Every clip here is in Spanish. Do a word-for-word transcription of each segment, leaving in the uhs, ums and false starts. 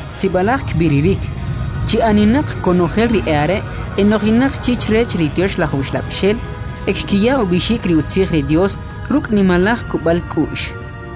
sibalak biririk chi aninak konogel ri are enoginak chichrech ri Dios la huslapshel ekkiya ubishik ri utzig ri Dios ruk nimalak kubal kush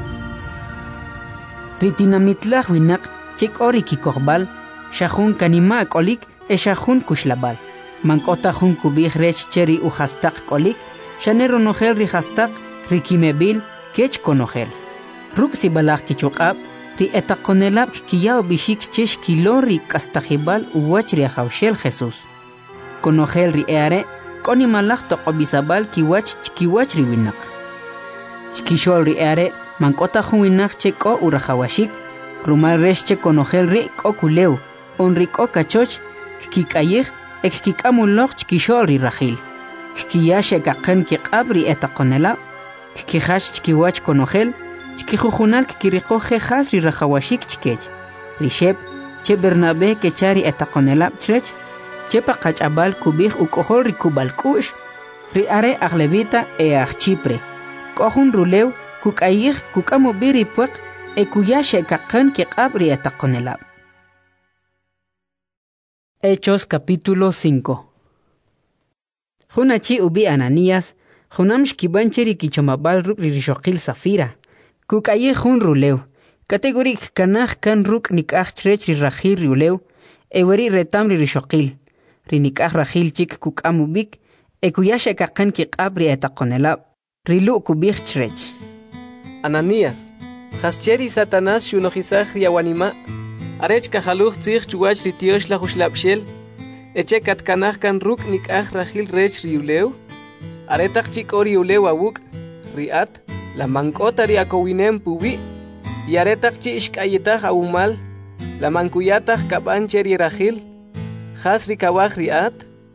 ri dinamitlak winak chik ori kikorbal shahun kanima kolik e shahun kushlabal mankota hun kubig rech cheri u hastak kolik shanero nogel ri hastak ri kimebil kech konogel ruk sibalak kichukab ri etakonelab kiya ubishik chesh kilori kastajibal uwach ri hawshel Jesús konogel ri are koni malak toqobisabal kiwach kiwach ri winak chkishol ri are mankota hun winak cheko urahawashik rumal resche konogel ri kokuleu on ri kokachoch kikayig ek kikamulok chkishol ri rahil kiyashe kaqen kiqabri etakonela kihash chkiwach konogel chkijujunal kikiriqo jejas ri rahawashik chkech rishep che Bernabe kechari etakonela chrech che paqachabal kubij ukohol ri kubalkush ri are aglevita e achipre kohun rulew kukayig kukamubiri puek e kuyashe kaqen kiqabri etakonela. Hechos capítulo cinco. Junachi ubi Ananías, junam shkibancheri kichomabal ruk rishoqil Safira. Kukaye jun rulew. Kategorik kanaj kan ruk nikaj chrech ri rajil rulew. Eweri retam ri rishoqil. Ri nikaj rajil chik kukamubik. E kuyashe kaqen kiqabri etaqonelab. Rilu kubij chrech. Ananías, hascheri Satanás shunojizaj riawanima. Arech kajaluj tzig chuwach ri Dios la huslapshel. Eche katkanaj kan ruk nikaj rajil rech riulew. Aretak chik ori ulew awuk. Riat, la mankota ri akowinem puwi. Y aretak chi ishkayetaj aumal. La mankuyataj kabanche ri rajil. Has ri kawaj riat.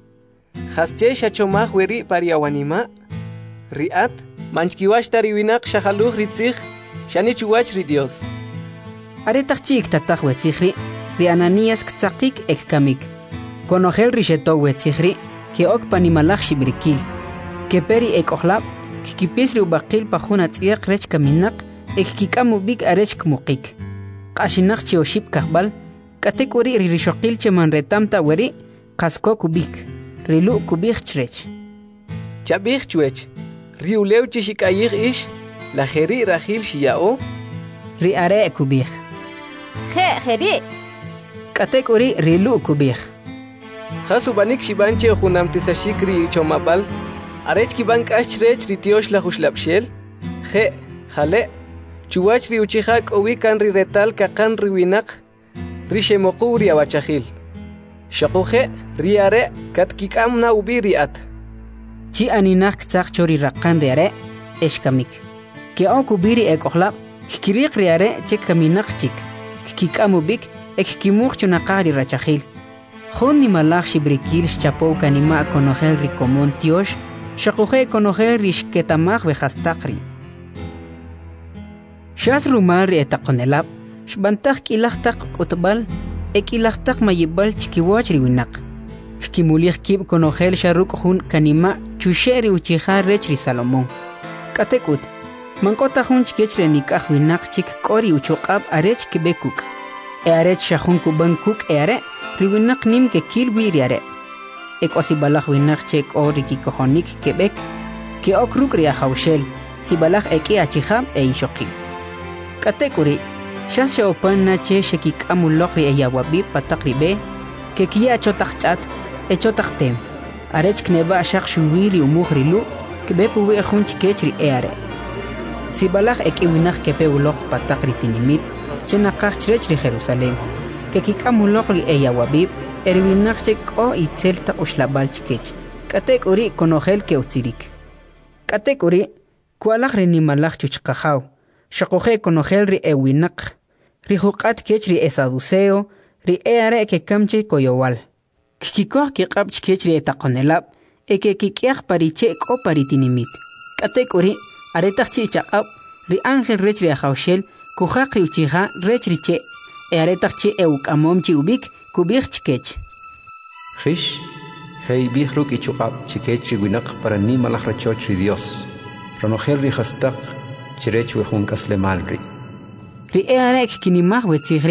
Hasche shachomaj weri pariawanima. Riat, manchkiwash tariwinak shajaluj ri tzig. Shani chuwach ri Dios. Aretak chik tataj wetzigri, ri Ananías ktzakik ek kamik. Konogel risheto wetzigri, ke ok panimalaj shibrikil. Ke peri ek ohlab, kikipis ri ubaqil pajuna tziyaq rech kaminak, ek kikamubik arech kmukik. Qashinak chi oshib kahbal, katek uri ri rishoqil che manretamta weri, qasko kubik, rilu kubik chrech. Chabik chwech, ri ulew chishikayig ish, la jeri rajil shiyao, ri are kubik. Je, jeri. Katek uri rilu kubik. Hasubanik shibanche junam tisashikri chomabal. Arech kiban kashrech ri Dios la huslapshel. Je, jale. Chuwach ri uchihak owikan ri retal kakan ri winak. Ri shemoku ri awachahil. Shakuje ri are kat kikamna ubi riat. Chi aninak tzak chori rakan ri are eshkamik. Ke ok ubiri ek ohlab. Kikirik ri are chek kaminak chik. Kikamubik ek kimuch chunakari rachahil. Jun ni malach shibrikil shchapo kanima konogel ri komon Dios. Shakuje konogel ri shketamach vejastakri. Shas rumar ri etakonelab. Shbantak kilachtak utbal. Ek ilachtak mayibal chikiwach ri winak. Shkimulich kib konogel sharuk jun kanima chusheri uchihar rech ri Salomón. Katekut. Mankota jun chikech re nikaj winak chik kori uchuqab arech kibekuk. E arech shahun kuban kuk e are. Riwinak nim ke kil wiri are. Ek osibalaj winak chek ori kikohonik kebek. Ke okruk ri ahawshel. Sibalaj eki achihab e ishoqil. Katekuri. Shas sheopan na che shekik amulok ri eyawabib patak ribe. Ke kia chotakchat e chotaktem. Arech kneba ashak shuwiri umuj rilu. Kebepu we jun chikech ri e are. Sibalaj ek iwinak kepe ulok patak ritinimit, chenakaj chrech ri Jerusalem. Que kikamulok ri eyawabib, eriwinak chek o itzelta ushlabal chikech. Katek uri konogel ke utzirik. Katek uri, kualaj ri nimalaj chuchkajaw. Shakoje konogel ri ewinak. Ri huqat kech ri esaduseo, ri eare ke kamche koyowal. Kikikoh kikab chikech ri etakonelab, eke kikiaj pariche ko paritinimit. Katek uri, aretak chi chaqab ri ángel rech ri ahawshel kujaq ri uchiha rech ri che e aretak chi euk amom chi ubik kubik chikech Hish hey bih ruk ichukab chikech winak para ni malach rachoch ri Dios ronogel ri hastak chirech we jun kaslemal ri ri e arek kinimaj wetzigri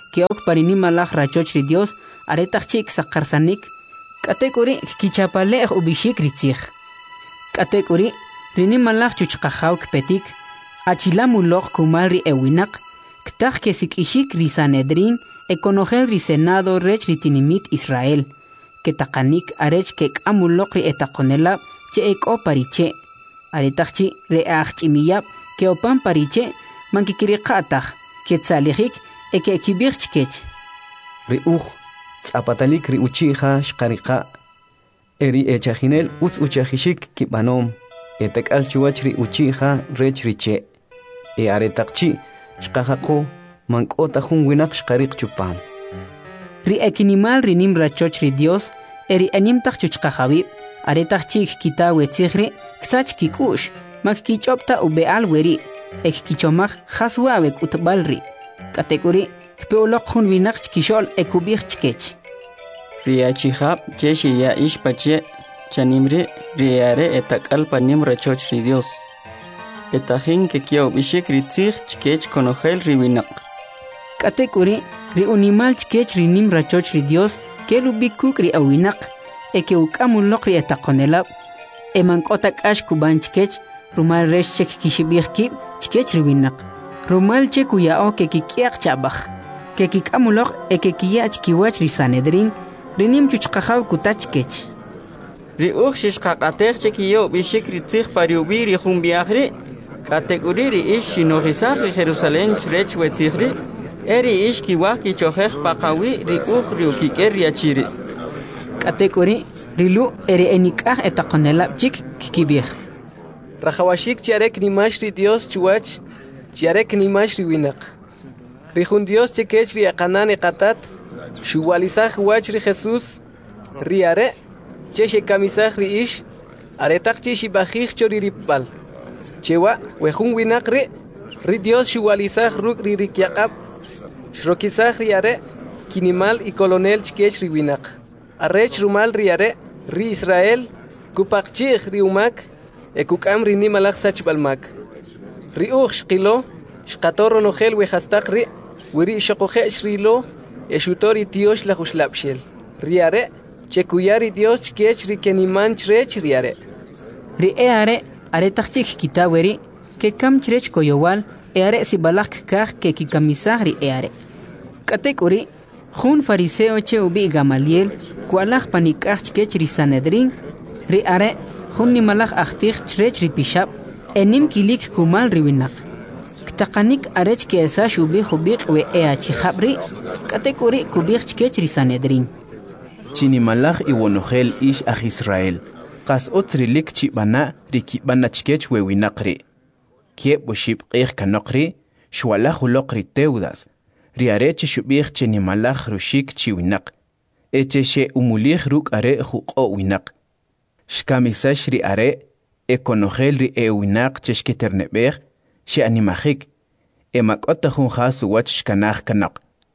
que ok parini malach rachoch ri Dios aretach chik sakarsanik katekuri kichapale ubishik ritzich katekuri rini malach chuchqajaw kpetik achilamulok kumal ri ewinak ktaj kesikishik ri Sanedrin ekonogel ri Senado rech ri tinimit Israel que takanik arech que amulok ri etakonela che eko pariche aretachchi re achimiyap que opan pariche mankikiriqataj que tsalijik eke kibirchkech ri uj tzapatalik ri uchija shqariqa eri echajinel utz uchajishik kibanom etakal chuach ri uchija rech riche e aretaqchi shqajaqo mankota jun winak shqariq chupam ri ekinimal rinim rachoch ri Dios eri animtaj chuchqajawi aretach chik kitawe tzigri ksach kikush mak kichopta ubeal weri ek kichomaj haswawek utbalri kategori kpeolok hun winak kishol ekubich chkech riachihab cheshi ya ishpache chanimri riare etakal panim rachoch ri Dios etajin que kiau bishik ritzig chkech konogel riwinak kategori ri unimal chkech rinim rachoch ri Dios que lubikuk ri awinak eke ukamulok ri etakonelab emankotak ash kuban chkech rumal resh chek kishibih kib chkech riwinak rumal chek uyao ke kikiak chabaj ke kikamulok eke kiyach kiwach ri Sanedrin rinim chuchqajaw kutachkech ri uj shishqaqatej chek kiau bishik ritzig pariubi ri jumbiagri kategori ri ish shinogisaj ri Jerusalén chrech wetzigri eri ish kiwaj kichojej paqawi ri uj ri ukiker riachiri kategori rilu eri enikaj etakonelab chik kikibih Rajawashik chiarek nimash ri Dios chuach chiarek nimash ri winak rijun Dios chekech ri aqanan eqatat shuwalizaj wach ri Jesús riare cheshe kamisaj ri ish aretaq chi shibajij chori ripbal chewa wejun winak ri ri Dios shuwalizaj ruk ri rikyaqab shrokizaj riare kinimal y colonel chkech ri winak arrech rumal riare ri Israel kupaqchij ri umak ekukam ri nimalaj sachbalmak ri uj shqilo shqator nogel wejastaq ri wiri shoqoje shrilo eshutori tiosh la jushlapshel riare chekuyari Dios chkech ri keniman chrech riare ri eare aretachik kitaweri que kam chrech koyowal eare sibalak kaj que kikamisaj ri eare katekuri jun fariseo che ubi Gamaliel kualaj panikaj chkech ri Sanedrin ri are jun nimalaj ahtij chrech ri pishab enim kilik kumal ri winak ktaqanik arech que esa shubi jubiq we eachi jabri katekuri kubich chkech ri Sanedrin chinimalaj iwonogel ish aj Israel qas otrilik chibana rikibana chkech we winaqri kieb bushib qih kanaqri shwalaj uloqri teudas riarech shubih chinimalaj rushik chiwinaq eche umulih ruk are juqo winaq shkamisash ri are ekonogel ri ewinaq cheshkiternebeh she animajik emakota jun khas wach shkanaj kanaq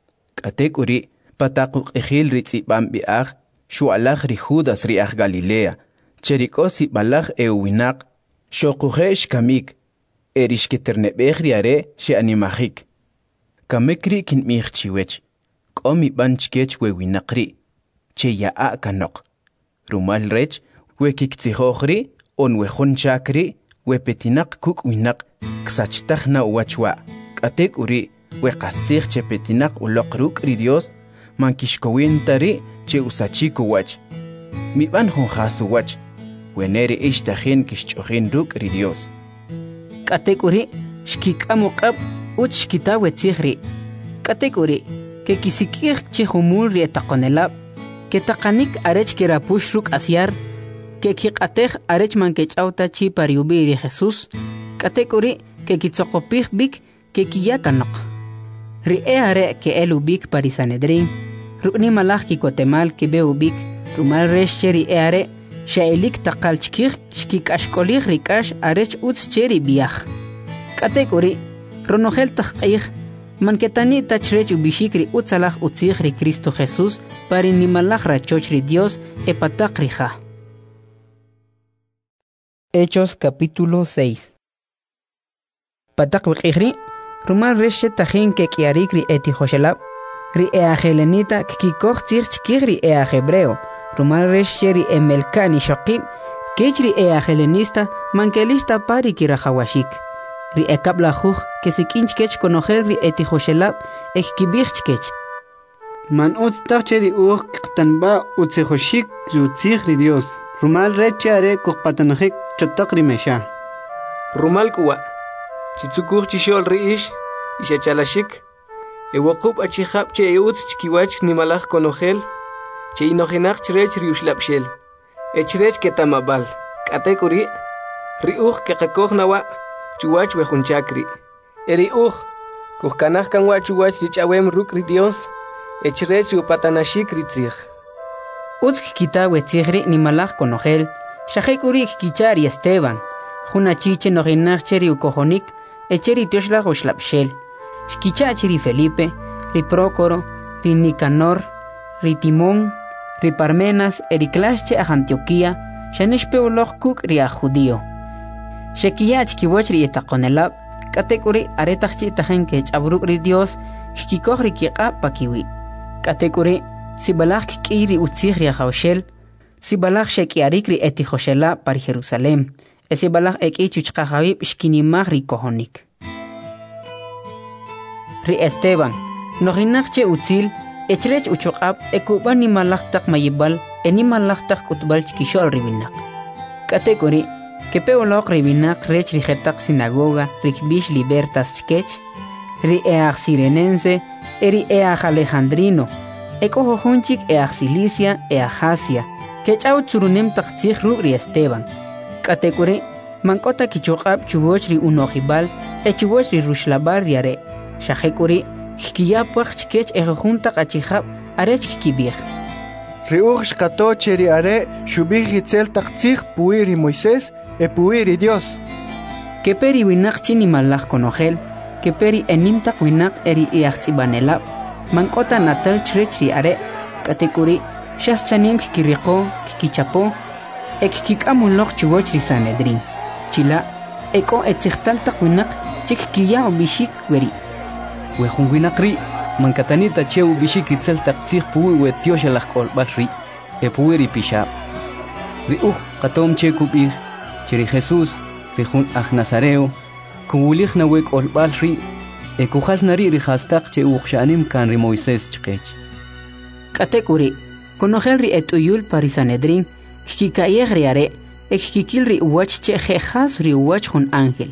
katekuri pataquq ejil ri tsibam biaj shualaj ri Judas ri aj Galilea cherikosi balaj ewinaq shoquje shkamik erishkiternebeh ri are she animajik kamekri kinmih chiwech qomi banchkech we winaqri che yaa kanok rumal rech we kiktsijohri on we khonchakri we petinak kuk winak ksachtajna wachwa katek uri we qasig che petinak uloqruk ri Dios mankishkowintari che usachiko wach mi ban jon khasu wach we neri ishtahin kishchojin ruk ri Dios katek uri shkikamuqab uch shkita wetzigri katek uri que kisikir che humul ri taqonelab que taqanik arech que rapush ruk asiar que kiqatej arech man que chauta chi pariubi ri Jesús katekuri que kitsoqopij bik que kiyakanok ri eare que elubik pari Sanedrin rukni malaj ki kotemal que beubik rumal resh cheri eare shaelik taqal chkir shkikashkolij rikash arech utz cheri biaj katekuri ronogel taqij man que tani tachrech ubishikri utzalaj utzij ri Cristo Jesús pari nimalaj rachoch ri Dios epatakrija. Hechos capítulo seis. Patak wikri rumal reshe tajin que kiarikri eti joshelab ri ea helenita kikikoh tzir chikih ri ea hebreo, rumal resh ri emelkani shokib, kech ri ea helenista mankelista pari kirahawashik. Ri ekabla juj kesikinch kech konohel ri etihoshelab ekibich kech. Man ut tacheri uj qtanba utsehoshik rutzih ri Dios. Rumal rechare kuqpatanajik chotak ri mesha. Rumal kuwa. Chitsukuj chishol ri ish ishachalashik. Ewaqub achihab che eutz chkiwach nimalaj konohel. Che inojinak chrech ri ushlapshel. Echrech ketamabal. Katekuri ri uj kekakoj nawa chuwach wejunchakri. Eri uj kuhkanaj kanwa chuwach ri chawem ruk ri Dios. Echrech upatanashik ri tzih. Utz kikita wetzihri nimalaj konohel. Shahekuri kikichari Esteban. Juna chiche nojinak cheri ukojonik. Echeri tioshlag ushlapshel. Shkichachi ri Felipe, ri Prócoro, ri Nicanor, ri Timón, ri Parmenas, eriklasche a Antioquía, shanishpeuloj kuk ri a judío. Shekiyach kiwach ri etakonelab, katekuri aretachchi tajen kech abruk ri Dios, shkikoh ri kiqa pakiwi. Katekuri sibalach kiki ri utzih ri ajaushel, sibalach shekiarik ri etijoshela par Jerusalem, esibalach eki chuchkajabib shkinimach ri kohonik. Ri Esteban, nojinak che utzil, echrech uchuqab, ekuban ni malachtak mayibal, eni malachtak kutbal chkishol ribinak. Katekuri, kepeolok ribinak rech rijetak sinagoga, rikbish libertas chkech, ri each sirenense, eri each alejandrino, ekojohunchik each Cilicia, each Asia, kechau tsurunem taktzich ru ri Esteban. Katekuri, mankota kichuqab chuboch ri unojibal, echuboch ri rushlabar riare. Shahekuri, hkiyapwach chkech ejojunta achihab, arech kibir. Riuj shkato cheri are, shubih hitzel taktzich puiri Moisés, e puiri Dios. Keperi winak chini malach konohel, keperi enimtak winak eri iachzibanelab, mankota natal chrechri are, katekuri, shas chanim kikiriko, kikichapo, ek kikamulok chugochri Sanedrin. Chila, eko etzichtaltak winak, chik kiya obishik weri. Wejun winakri, mankatanita cheu bishik itzel taktzich puwi wetiosh alakol balri, e puwi pisha. Ri uj katom che kubir, cheri Jesús, rihun aj Nazareo, kubulich na wek ol balri, e kujas nari rihastak che uj shanim kan ri Moisés chkech. Katekuri, konogel ri etuyul pari Sanedrin, hkikayeg riare, e hkikil ri uwach che jejas ri uwach hun ángel.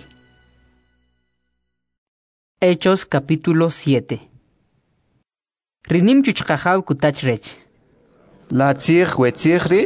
Hechos capítulo siete. Rinim chuchkajaw kutachrech. La tzich wetzihri.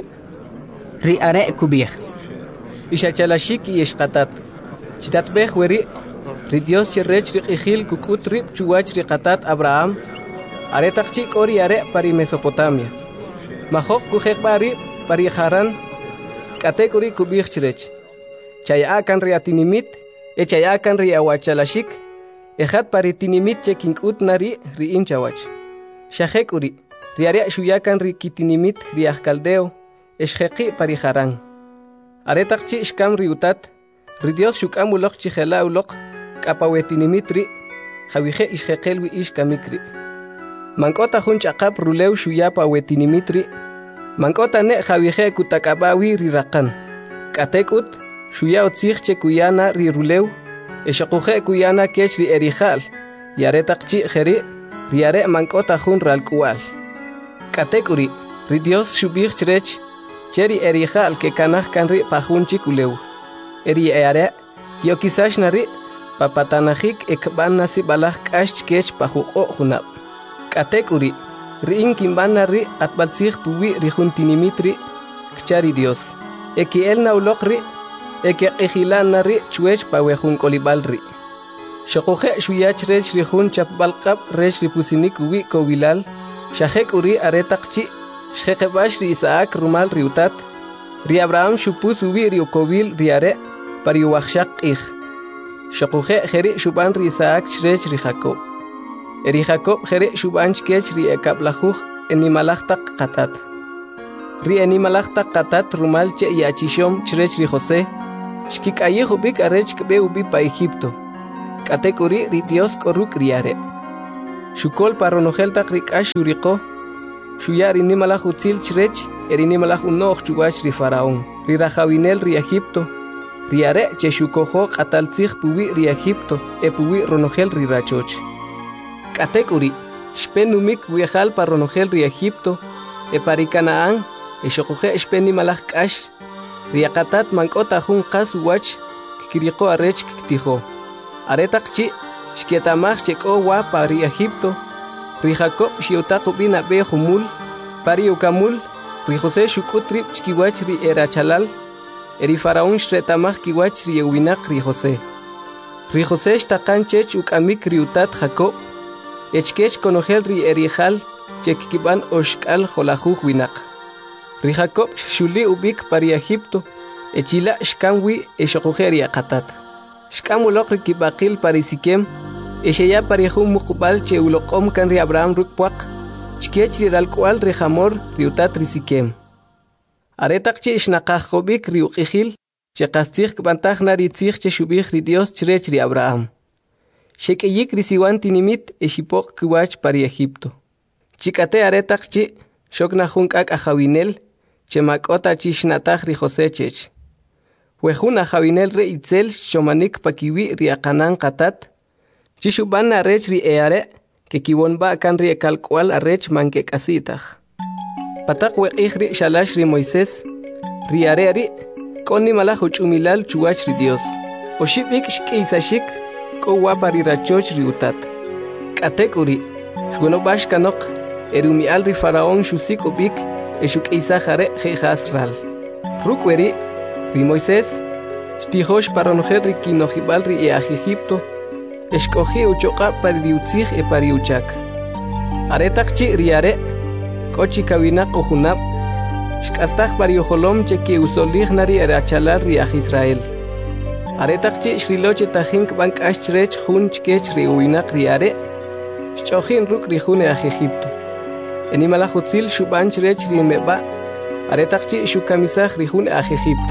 Ri are kubich. Ishachalashik y eshkatat. Chitatbech weri. Ri Dios chirrech ri ijil kukut rip chuwach ri katat Abraham. Are takchik ori are pari Mesopotamia. Mahok kujek pari pari Haran. Katekuri kubich chirech. Chayakan ri atinimit. E chayakan ri awachalashik. Ejat paritinimit chekinkut nari ri inchawach. Shahekuri, riaria shuyakan ri kitinimit ri ajkaldeo, eshjeki pariharan. Aretakchi shkam ri utat, ri Dios shukamulok chihela ulok, kapawetinimit ri, jawije ishjekelwi ishkamikri. Mankota hunchakap ruleu shuyapa wetinimit ri, mankota ne jawije kutakabawi ri rakan. Katekut, shuya otzich kuyana ri ruleu, Eshakuje kuyana kech ri erijal, yare takchi jeri, riare mankota jun ralkual. Katekuri, ri Dios shubich chrech, cheri erijal ke kanaj kanri pajunchi kuleu. Eri eare, tio kisash nari, papatanajik ekban nasi balaj kash kech pajuko junab. Katekuri, ri inkimban nari atbalzich puwi ri juntinimitri, kchari Dios. Eki el naulok ri, eke qijilan nari chwech pawejun kolibalri. Shokoje shuyach rech rihun chapbalqab rech ripusinik wi kobilal, shahek uri aretakchi, shhekebash ri Isaac rumal riutat, ri Abraham shupus uwi riukobil riare, pariuachshak ij. Shokoje jeri shuban ri Isaac rech ri Jacob. Eri Jacob jeri shuban chkech ri ekablajuj enimalachtak qatat. Ri enimalachtak qatat rumal che yachishom chrech ri José, Shkik ayejo bik arech kbe ubi pa Egipto. Katekuri ri Dios koruk riare. Shukol paronogel tak rikash yuriko. Shuya rinimalaj utzil chrech, erinimalaja unoch chuwach ri faraón. Ri rajawinel ri Egipto. Ri are che shukojo qataltzij puwi ri Egipto, e puwi ronogel ri rachoch. Katekuri, shpenumik wiejal paronogel ri Egipto, e pari Canaán, e shokoje shpenimalaj kash. Ri akatat mankota jun qas wach, kikiriko arech kiktijo. Aretak chi, shkietamaj cheko wa pari Egipto. Ri Jacob shiotako bina be humul, pari ukamul, ri José shukutrip chkiwach ri erachalal, eri faraón shretamaj kiwach ri ewinak ri José. Ri José shtakan chech ukamik ri utat Jacob, echkech konogel ri erijal, chekkiban oshkal jolajuj winak. Ri Jacob shuli ubik pari Egipto, echila shkanwi eshokujeri akatat. Shkamulok ri kibakil pari Siquem, Esheya parejum mukubal che ulokom kan ri Abraham rukpuak, chkech ri ralkual ri Hamor ri utat ri Siquem. Aretak che ishnakajobik ri uqijil, che kastig kbantaj na ri tzig che shubij ri Dios chrech ri Abraham. Shekeyik ri siwan tinimit eshipok kiwach pari Egipto. Chikate aretak che shokna junkak ajawinel, che makota chishnatag ri José chech. Wejun ajawinel re itzel shomanik pakiwi ri akanan katat, Chishuban arech ri eare, que kibonba kan ri ekalkual arech manke kasitaj. Patak weqij ri shalash ri Moisés, ri are ri, koni malaj uchumilal chuwach ri Dios. Oshibik shkiisashik, ko wapa ri rachoch ri utat. Katek uri, shgonobash kanok, erumial ri faraón shusik ubik, eshuk isajare jejas ral. Rukweri, ri Moisés, shtijosh paronjer ri kinojibal ri eaj Egipto, Escogi uchoqa pariutzij e pariuchak. Aretak chi riare, kochi kawinak ujunab, shkastaj pariujolom che ki usolij nari erachalar riaj Israel. Aretak chi shriloche tajink bank ashrech jun chkech riuinak riare, shchojin ruk rijune aj Egipto. Enimala jutzil shuban chrech rimeba, aretak chi shukamisaj rijune aj Egipto.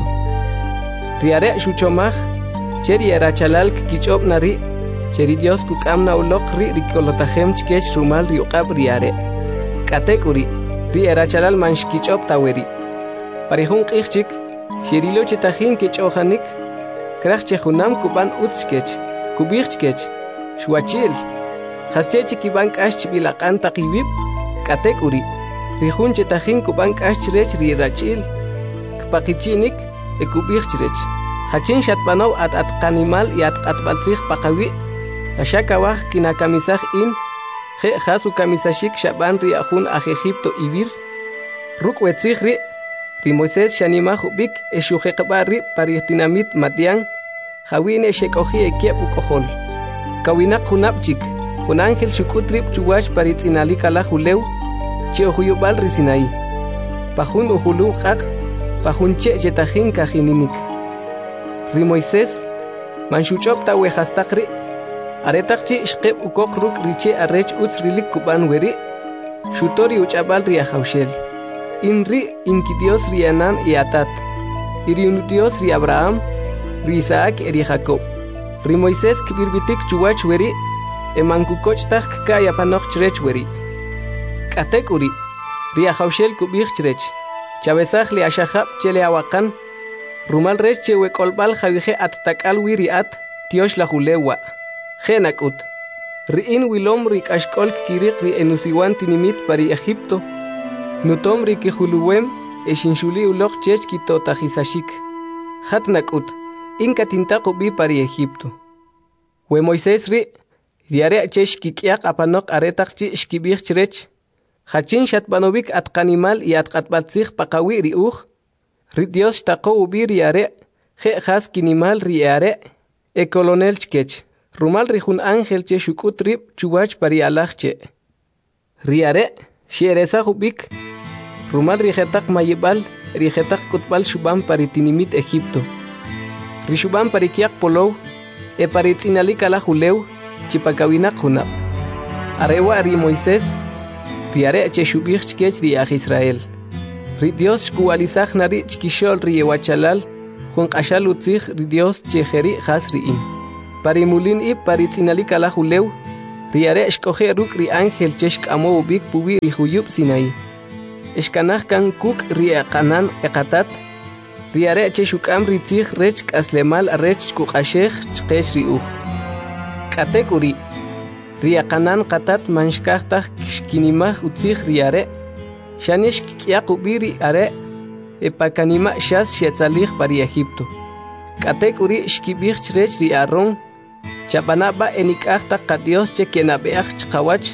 Riare shuchomaj, cheri erachalal kichob nari, Cheri Dios kukamna ulok ri rikolotajem chkech rumal riuqab riare. Katekuri, ri erachalal manshkichop taweri. Parihun qijchik, sherilo chetajin kechojanik, kraj chejunam kuban utskech, kubijchkech, shwachil. Haschechi kiban kash bilaqan taqibib, katekuri, rihun chetajin kuban kash rech ri rachil, kpaqichinik, e kubijchrech. Hachin shatbanov at at kanimal y at atbalzig paqawi, Ashaka waj kinakamisaj in, je jasu kamisashik shaban ri ajun aj Egipto ibir. Ruk wetzig ri, ri Moisés shanimaj ubik eshujeqba ri paritinamit matian, jawine shekoji ekiep ukojol. Kawinak junapchik, jun ángel shukutrip chuwach paritzinalika la julew, che ojuyubal ri Sinaí. Pajun ujulu qaq, pajun che chetajin kajininik. Ri Moisés, manshuchop ta wejastak ri, Aretakchi shqeb ukok ruk riche arrech utz rilik kuban weri, shutori uchabal ria haushel. Inri inki Dios rianan y atat. Iriun Dios ri Abraham, ri Isaac eri Jacob. Ri Moisés kibirbitik chuwach weri, emankukoch tak kaya panoch chrech weri. Katek uri, ria haushel kubich chrech. Chabezaj li ashahab chele awakan, rumal rech che wekolbal javije at takal wiri at, tiosh la julewa. Genakut. Riin wilom rik ashkol kirik ri enusiwan tinimit pari Egipto. Nutom ri kijuluwem eshinshuli ulok chech kito tajisashik. Hatnakut. Inka tintako bi pari Egipto. We Moisés ri, riare chech kikiak apanok aretak chi shkibich chrech. Hachin shatbanovik at kanimal y at katbatzig pakawi ri uj. Ri Dios tako ubi riare, je has kinimal riare, e colonel chkech. Rumal rijun ángel che shukutrip chuwach pari alajche. Riare, shiereza hubik. Rumal rijetak mayibal, rijetak kutbal shuban pari tinimit Egipto. Rishuban pari kiak polow, e pari tinalika la julew, chipakawinak hunab. Arewa ri Moisés, riare che shubich chkech riaj Israel. Ri Dios shkualizaj nari chkishol riewachalal, jun qashal utzig ri Dios chejeri has riin. Parimulin y paritzinalika la julew, riare shkoje ruk ri ángel chesh amo ubik puwi ri huyub Sinaí. Eshkanaj kan kuk ri aqanan eqatat, riare cheshukam ri tzij rech aslemal arech kuqashej chqesh ri uj. Katek uri, ri aqanan qatat manshkajtaj shkinimaj utzij riare, shanesh kikyaq ubiri are, epakanima shas shetzalij pari Egipto. Katek uri shkibij chrech ri Aarón, chapanaba enikajta qadios che kenabeaj chqawach,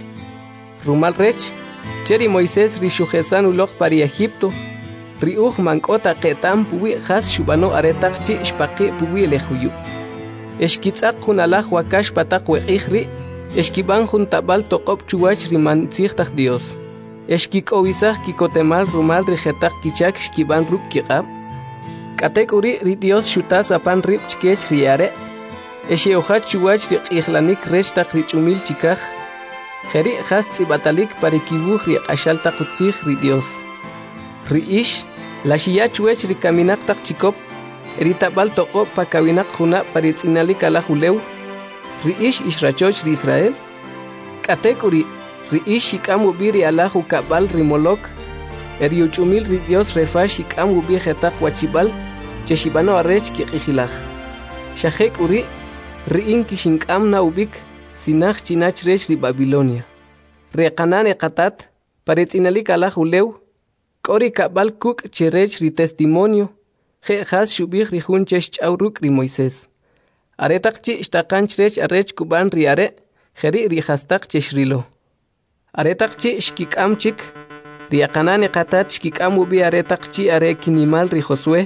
rumal rech, cheri Moisés ri shujesan uloj pari Egipto, ri uj mankota qetam puwi jas shubano aretak chi shpaqi puwi lejuyu. Eshkitzaq junalaj wakash patak weqij ri, eshkiban juntabal toqop chuwach ri mantzijtaj Dios. Eshkikowisaj kikotemal rumal ri jetak kichak shkiban ruk kiqab. Katek uri ri Dios shutas apan rib chkech riare, esheojat chuwach ri qijlanik rechtak ri chumil chikaj, jeri jas tzibatalik parikibuj ri qashaltak utzij ri Dios. Ri ish, la shia chuwech ri kaminak tak chikop, ri tabal toqop pa kawinak juna paritzinalik ala julew, ri ish ishrachoch ri Israel. Katek uri, ri ish shikam ubiri ala jukabal ri molok, eri uchumil ri Dios refa shikam ubi jetak wachibal, cheshibano arrech kiqijilaj. Shajek uri, ri in kishinkam na ubik, sinaj chinach rech ri Babilonia. Reqanan eqatat, paritzinalik ala julew, kori kabal kuk cherech ri testimonio, je jas shubij ri jun chesh chauruk ri Moisés. Aretak chi ishtakan chrech arrech kuban ri are, jeri ri jastak cheshrilo. Aretak chi shkikam chik, ri aqanan eqatat shkikam ubi aretak chi are kinimal ri Josué,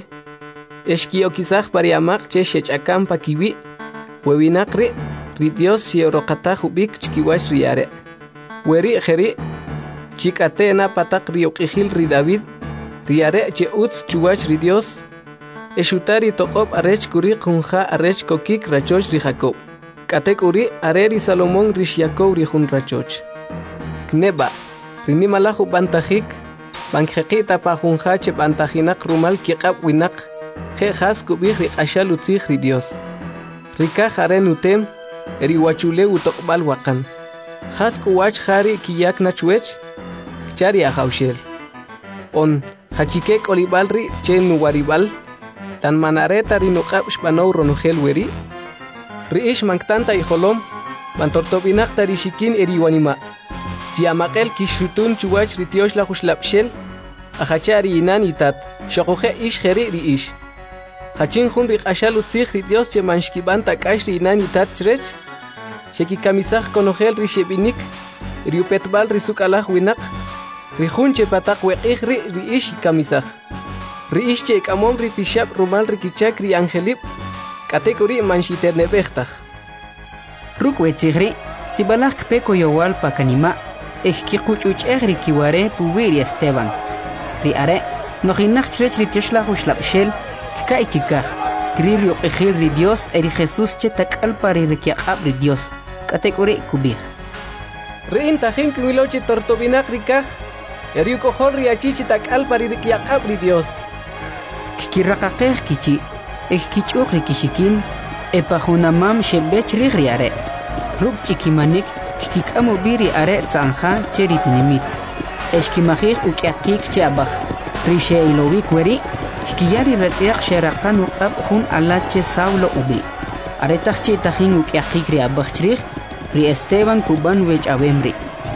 eshkiokizaj pari amaq che shechakam pa kiwi, wewinak ri, ri Dios shioroqataj ubik chkiwash ri are. Weri jeri, chikate na patak ri oqijil ri David, ri are che utz chuwash ri Dios, eshutari toqop arech kuri qunja arech kokik rachoch ri Jacob. Katek uri are ri Salomón ri Jacob ri jun rachoch. Kneba, ri nimalaju bantajik, banjeqita pa junja che bantajinak rumal kiqab winak, je jas kubij ri qashal utzij ri Dios. Rikaj are nutem, eri wachule utokbal wakan. Jas kuwach jari kiyak nachuech, chari ajaushel. On, hachikek olibal ri che nuwaribal, tan manareta ri nuqab shbanow ronugel weri. Ri ish manktanta ijolom, bantortobinak tarishikin eri wanima. Tiamaqel kishutun chuwach ri tiosh la jushlapshel, ajachari inan itat, shokoje ish jeri ri ish. Hachin jun ri qashal utzij ri Dios che manshkiban takash ri inan itat chrech, shekikamisaj konogel ri shebinik, ri upetbal ri sukalaj winak, ri jun che patak weqij ri ri ish kamisaj. Ri ish che ekamom ri pishab rumal ri kichak ri angelip, katekuri manshiternebejtaj. Ruk wetzigri, si balaj kpeko yowal pa kanima, ejkikuchuchej ri kiware puwiri Esteban. Ri are, nojinak chrech ri tioshla jushlapshel, kkai chikaj, kri ri oqijil ri Dios eri Jesús che takal pari ri kiaqab ri Dios, katekuri kubij. Ri intajin kimiloche tortobinak ri kaj, eri ukojol ri achichi takal pari ri kiaqab ri Dios. Kikiraqaqej kichi, ejkichuj ri kishikin, epajunamam shebech ri ri are. Ruk chikimanik, kikikamu biri are tzanja che ri tinimit. Eshkimajij ukiaqik che abaj, ri sheilowik weri, kiyari retziaq sheraqan uqab jun alache Saulo ubi. Aretaj chi tajin ukiaqik ri abaj chrij, ri Esteban kuban wech abemri.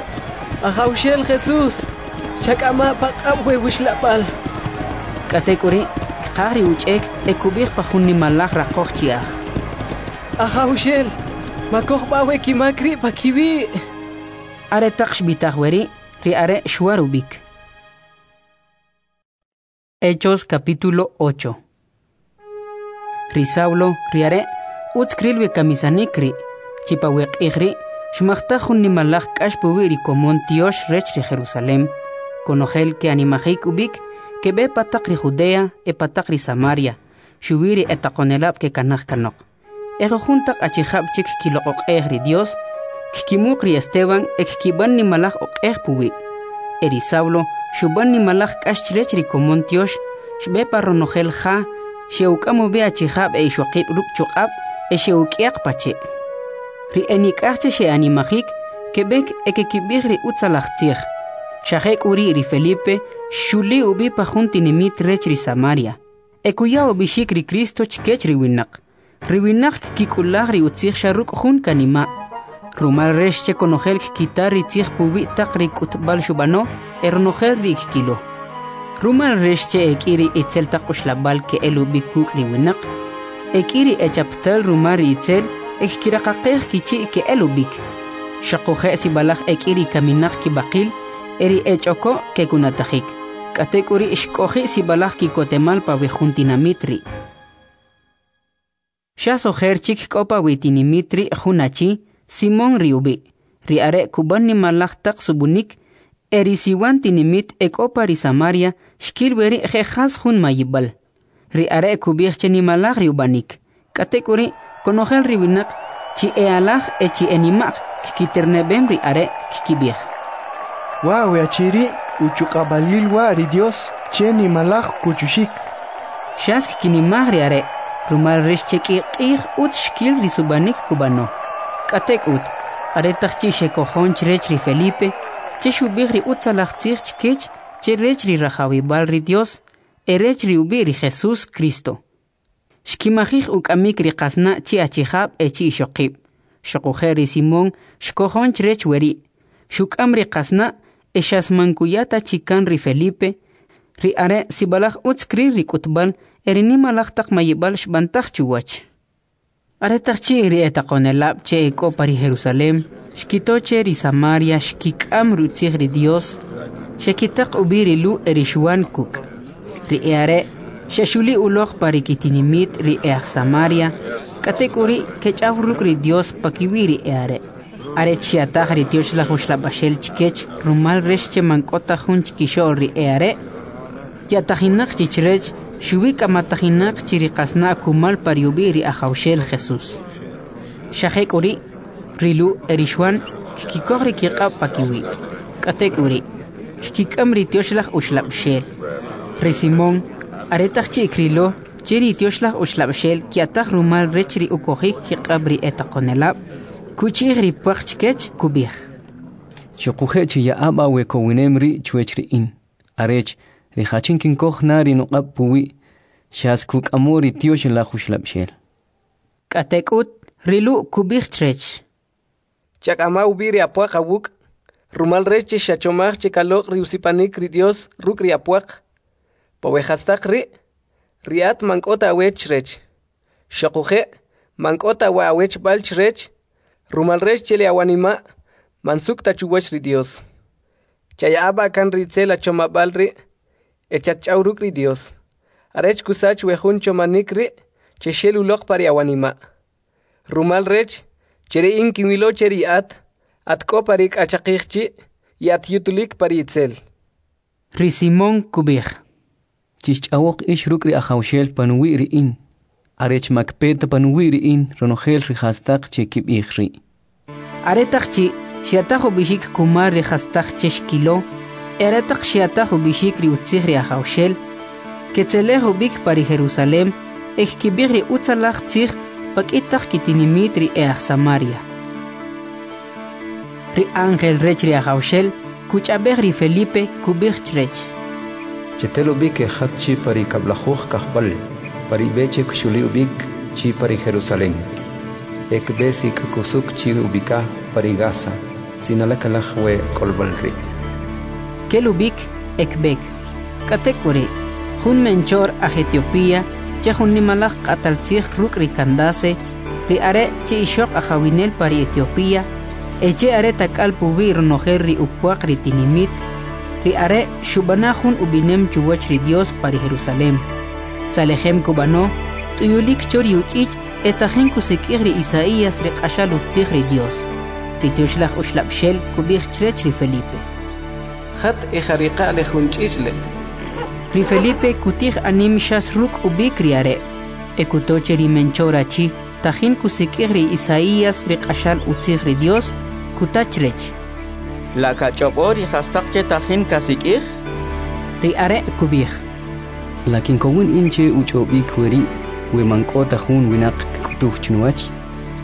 Ajaushel Jesús, chakama paqab we wishlapal. Katekuri, qari uchek ekubij pa jun nimalaj raqoj chiaj. Ajaushel, makoj ba we kimakri pa kibi. Aretaj shbitaj weri, ri are shuar ubik. Hechos capítulo ocho. Ri Saulo, ri are, utskrilwe kamisanikri, chipawek igri, shmachtajun nimalaj kashpuwi ri komon tiosh rech ri Jerusalem, konogel que animajik ubik, que be patak ri Judea, e patak ri Samaria, shubiri etakonelab que kanaj kanok. Ego juntak achihab chik kilokok ri Dios, kikimuk ri Esteban, ek kiban nimalaj ok puwi. Eri Saulo, shuban nimalaj kashrech ri komon tiosh, shbe parronogel ja, sheukamo be achihab e shokib ruk chukab, e sheukiak pache. Ri enikachche she animajik, Quebec ekekibigri utzalachtzig. Shahek uri ri Felipe, shuli ubi pajun tinimit rech ri Samaria. Ekuya ubishik ri Cristo chkech ri winak. Ri winak kikulag ri utzig sharuk hun kanima. Rumal resh che konogel kitar ri tzig pubi tak ri kutbal shubano, ernogel ri kilo. Rumal resh che ekiri itzel takushlabal ke elubi kuk ri winak. Ekiri echaptal rumar itzel ekkirakaqeq kichi ke elubik. Shaqoje si balaj ekiri kaminak ki baqil eri echoko ke kunatajik. Katekuri ishkoji si balaj ki kotemal pa vejuntinamitri. Shaso herchik kopa witinimitri hunachi Simon riubi. Riare kubani malaj tak subunik eri siwantinimit ekopa ri Samaria shkilweri jehas hun mayibal. Riare kubir cheni malaj riubanik. Katekuri konogel ribinak chi ealaj e chi enimak kikiternebem riare kikibir. Wow, achiri uchukabalilwa ri Dios cheni malaj kuchushik. Shask kinimag riare rumal rish cheki qig ut shkil risubanik kubano. Katek ut are tachi shekojon chrech ri Felipe che shubig ri utzalaj tzig chkech che rech ri rajawi bal ri Dios erech ri ubi ri Jesus Cristo. Shkimajij ukamik ri qasna chi achihab e chi shoqib. Shokujeri Simón shkojon chrech weri. Shukam ri qasna e shasmankuyata chikan ri Felipe. Ri are sibalaj utskri ri kutbal erini malaj tak mayibal shbantaj chuwach. Are takchi ri etaqonelab che eko pari Jerusalem. Shkitoche ri Samaria shkikam rutzig ri Dios. Shkitak ubiri lu erishuan kuk. Ri eare shashuli ulog parikitinimit ri each Samaria. Katekuri kechavruk ri Dios pakiwiri eare. Are chiatag ri Dios la hushla bashel chkech rumal reshche mankota hun chkishol ri eare. Yatajinak chichrech shubik amatajinak chiriqasna kumal pariubi ri ajawshel Jesus. Shahekuri rilu erishwan kikikogri kiqab pakiwi. Katekuri kikikam ri Dios la hushla bashel. Ri Simón aretachchi ikrilo chiri tioshlag ushlabshel kiatag rumal rechri ukojik kiqabri etaqonelab kuchigri pachkech kubih. Chokuhechi ya aba we kowinemri chuechri in. Arech ri hachinkin koj nari nuqab puwi shas kuk amori tiosh la ushlabshel. Katekut rilu kubih trech. Chakama ubiri apuaq awuk rumal rechi shachomaj chikalok ri usipanik ri Dios ruk ri apuaq. Powejastak ri riat mankota awech rech. Shakuje mankota wa awech balch rech. Rumal rech chele awanima mansuk tachuwech ri Dios. Chayaba kan ritzela chomabal ri echachawruk ri Dios. Arech kusach wejun chomanik ri cheshel ulok pari awanima. Rumal rech chere inkimilo cheri at atko parik achakikchi yat yutulik pari itzel. Ri Simón kubih. Chichawok ish rukri ajawshel panuwiri in. Arech makpeta panuwiri in ronogel rijastak chekib ichri. Aretakchi shiatajo bishik kumar rijastak cheshkilo. Eretak shiatajo bishik ri utzig ri ajawshel. Ketzelejo bik pari Jerusalem. Ekibigri utzalach tzig pakitak kitinimit ri each Samaria. Ri Ángel rech ri ajawshel. Kuchabeg ri Felipe kubig chrech. Chetelo bik hat chi pari kablajuj kahbal, pari beche kushuli ubik chi pari Jerusalén. Ek besik kusuk chi ubika pari Gaza, sinalakalaj we kolbalri. Kelubik ekbek. Katekuri, hun menchor a Etiopía, che hun nimalaj katalzig ruk ri kandase, ri are che ishok a jawinel pari Etiopía, eche are takal pubi ronojer ri upuak ri tinimit, ri are shubanahun ubinem chuwach ri Dios pari Jerusalem. Salehem kubano, tuyulik chori uchich etajen kusikir ri Isaías ri qashal utzig ri Dios. Ri Dioshlach ushlabshel kubich chrech ri Felipe. Hat ejariqa lejun chichle. Ri Felipe kutig anim shas ruk ubik ri are. Ekutoche ri menchora chi, tajin kusikir ri Isaías ri qashal utzig ri Dios, kutachrech. La kachopori hastakche tajin kasikir? Ri are kubih. Lakin kowin inche uchobik weri we mankota hun winak kutuch chnuach.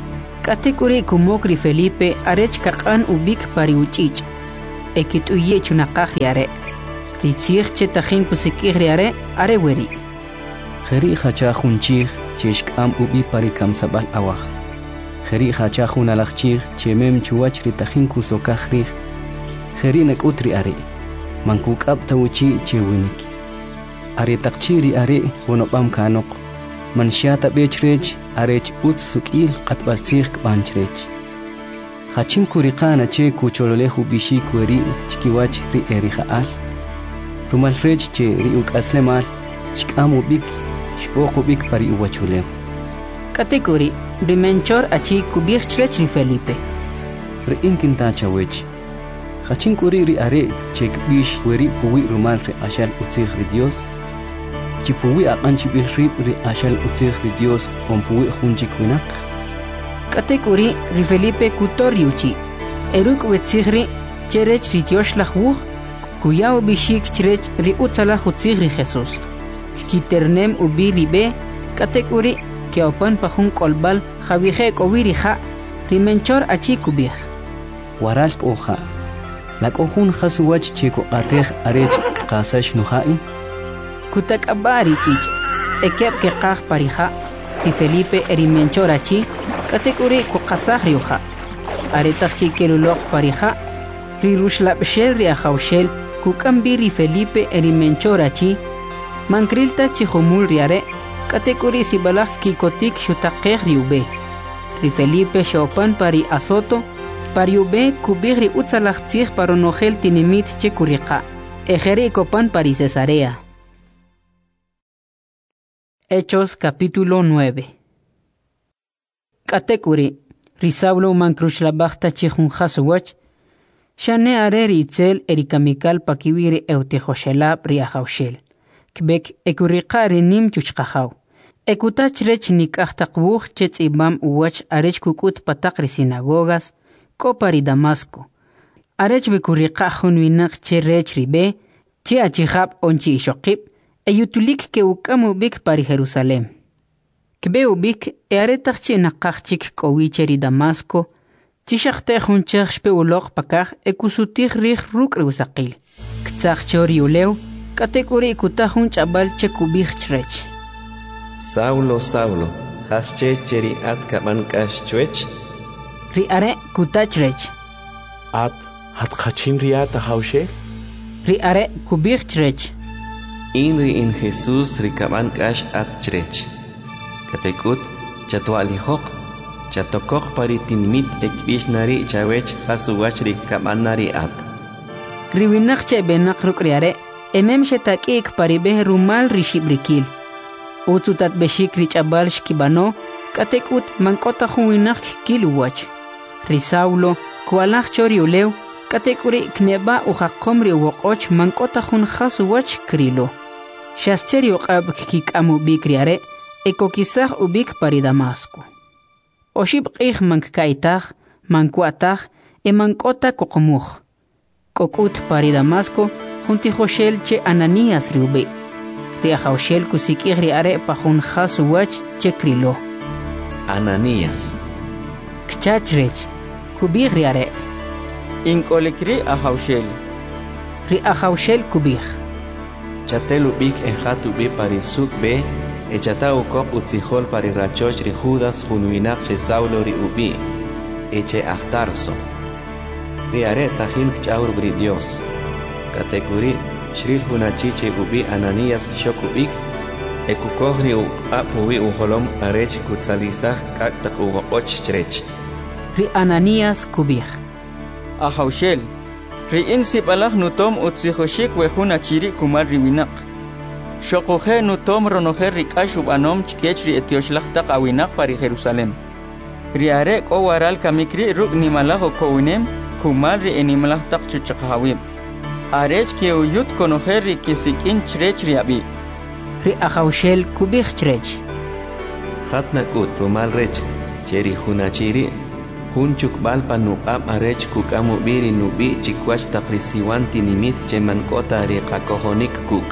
Katekuri kumokri Felipe arech kakan ubik pari uchich. Ekit uye chunakah riare. Ritzich chetajin kusikih riare are weri. Kheri hacha khunchih cheshk am ubi pari kam sabal awah. Kheri hacha khunalachchih chemem chuach ritajin kusokah rih. Kheri nekutri are. Mankuk ab tawuchi chewinik. Are takchiri are wonopam kanok. Mansyata bechrech arech ut sukil qatbaltzih kbanchrech. Hachin kurikana che kuchololehu bishi kweri chkiwach ri erihaal. Rumalrech che ri ukaslemal shkamu bik shpoqu bik pari uwachulem. Katekuri rimenchor achi kubichrech ri Felipe. Ri inkinta chawech. Hachin kuri ri are che kbish weri puwi rumal re ashal utzih ri Dios. Chipuwi aqanchi bilrib ri ashal utzih ri Dios pompuwi junchik winak. Katekuri ri Felipe kutoriuchi. Eruk wetzihri cherech ri Dios lahwuh. Kuyao bishik cherech ri utzalah utzih ri Jesus. Kiternem ubi ribe. Katekuri ke opan pahun kolbal javihe kowiri ha. Rimenchor achi kubih. Waral oja. La kohun khasuwach cheko ateh arech qasash nuhai. Kutak abari chich. Ekep ke qah pariha. Ri Felipe erimenchor achi. Katekuri ku qasah riuha. Aretachchi kelulok pariha. Ri rushlabshel ri ahawshel. Kukambi ri Felipe erimenchor achi. Mankrilta chihumul riare. Katekuri sibalak kikotik shutakeh riube. Ri Felipe shopan pari asoto. Pariube kubigri utzalachtzih paronogel tinimit chekurika. Ejeri copan pari Cesarea. Hechos capítulo nueve. Katekuri, Risaulo mankruchlabachta chihun haswach, Shane are ritzel erikamikal pakiwiri eutejoshelab riahaushel. Kbek ekurikari nim chuchkahaw. Ekutach rech nikachtakbuch chetz ibam uwach arech kukut patakri sinagogas, kopari Damasco. Arech bekurikahun winak che rech ribe, che achihab onchi ishokib, eyutulik ke ukamu bik pari Jerusalem. Kbe ubik e aretach che nakachik kowicheri Damasco, chishakte hunchach shpe ulok pakach ekusutich rich ruk reusakil. Ktsach chori uleu, katekuri ikutahun chabal che kubich chrech. Saulo, Saulo, has che cheri at kaman kash chwech? Ri are kutachrech. At hat khachin riata haushe? Ri are kubich chrech. Inri in Jesus rikaban kash at chrech. Katekut chatuali hok chatokok paritinmit ekbish nari chawech hasuwach rikaban nari at. Riwinak che benak rukriare emem shetakik paribeh rumal rishibrikil. Utsutat beshik richabal shkibano katekut mankota huwinak kiluwach. Risaulo kualach choriuleu katekuri kneba uhakomri uwokoch mankota hun hasuwach krilo. Shascheri uqab kik amu bikriare ekokisah ubik pari Damasco. Oshib qih mankkaitah, mankuatah, e mankota kokomuj. Kokut pari Damasco, junti Joshel che Ananías riube. Riajoshel kusikih riare pahun hasuwach che krilo. Ananías. Kchachrech, kubih riare. Inkolikri ajoshel. Riajoshel kubih. Chatelubik ejatu bi parisuk be. Echata ukok utzihol pari rachoch ri Judas junwinak che Saulo ri ubi. Eche ahtarso. Ri are tahin kchaur bri Dios. Katekuri shril hunachiche ubi Ananías shokubik. Ekukogri u apuwi uholom arech kutzalizah kaktak ugo och chrech. Ri Ananías kubih. Ahaushel. Ri insipalach nutom utzihoshik wehuna chiri kumar riwinak. Shokohe nutom ronoher rikashub anom chkech ri etioshlachtak awinak pari Jerusalem. Riare ko waral kamikri ruk nimalaho kowinem kumar ri enimalachtak chuchakahawim. Arech ke uyut konoher ri kisikin chrech riabi. Ri ahaushel kubih chrech. Hatnakut rumal rech cheri hunachiri hunchuk balpa nuqam arech kukamu biri nubi chikwach taprisiwan tinimit cheman kota ri qakohonik kuk.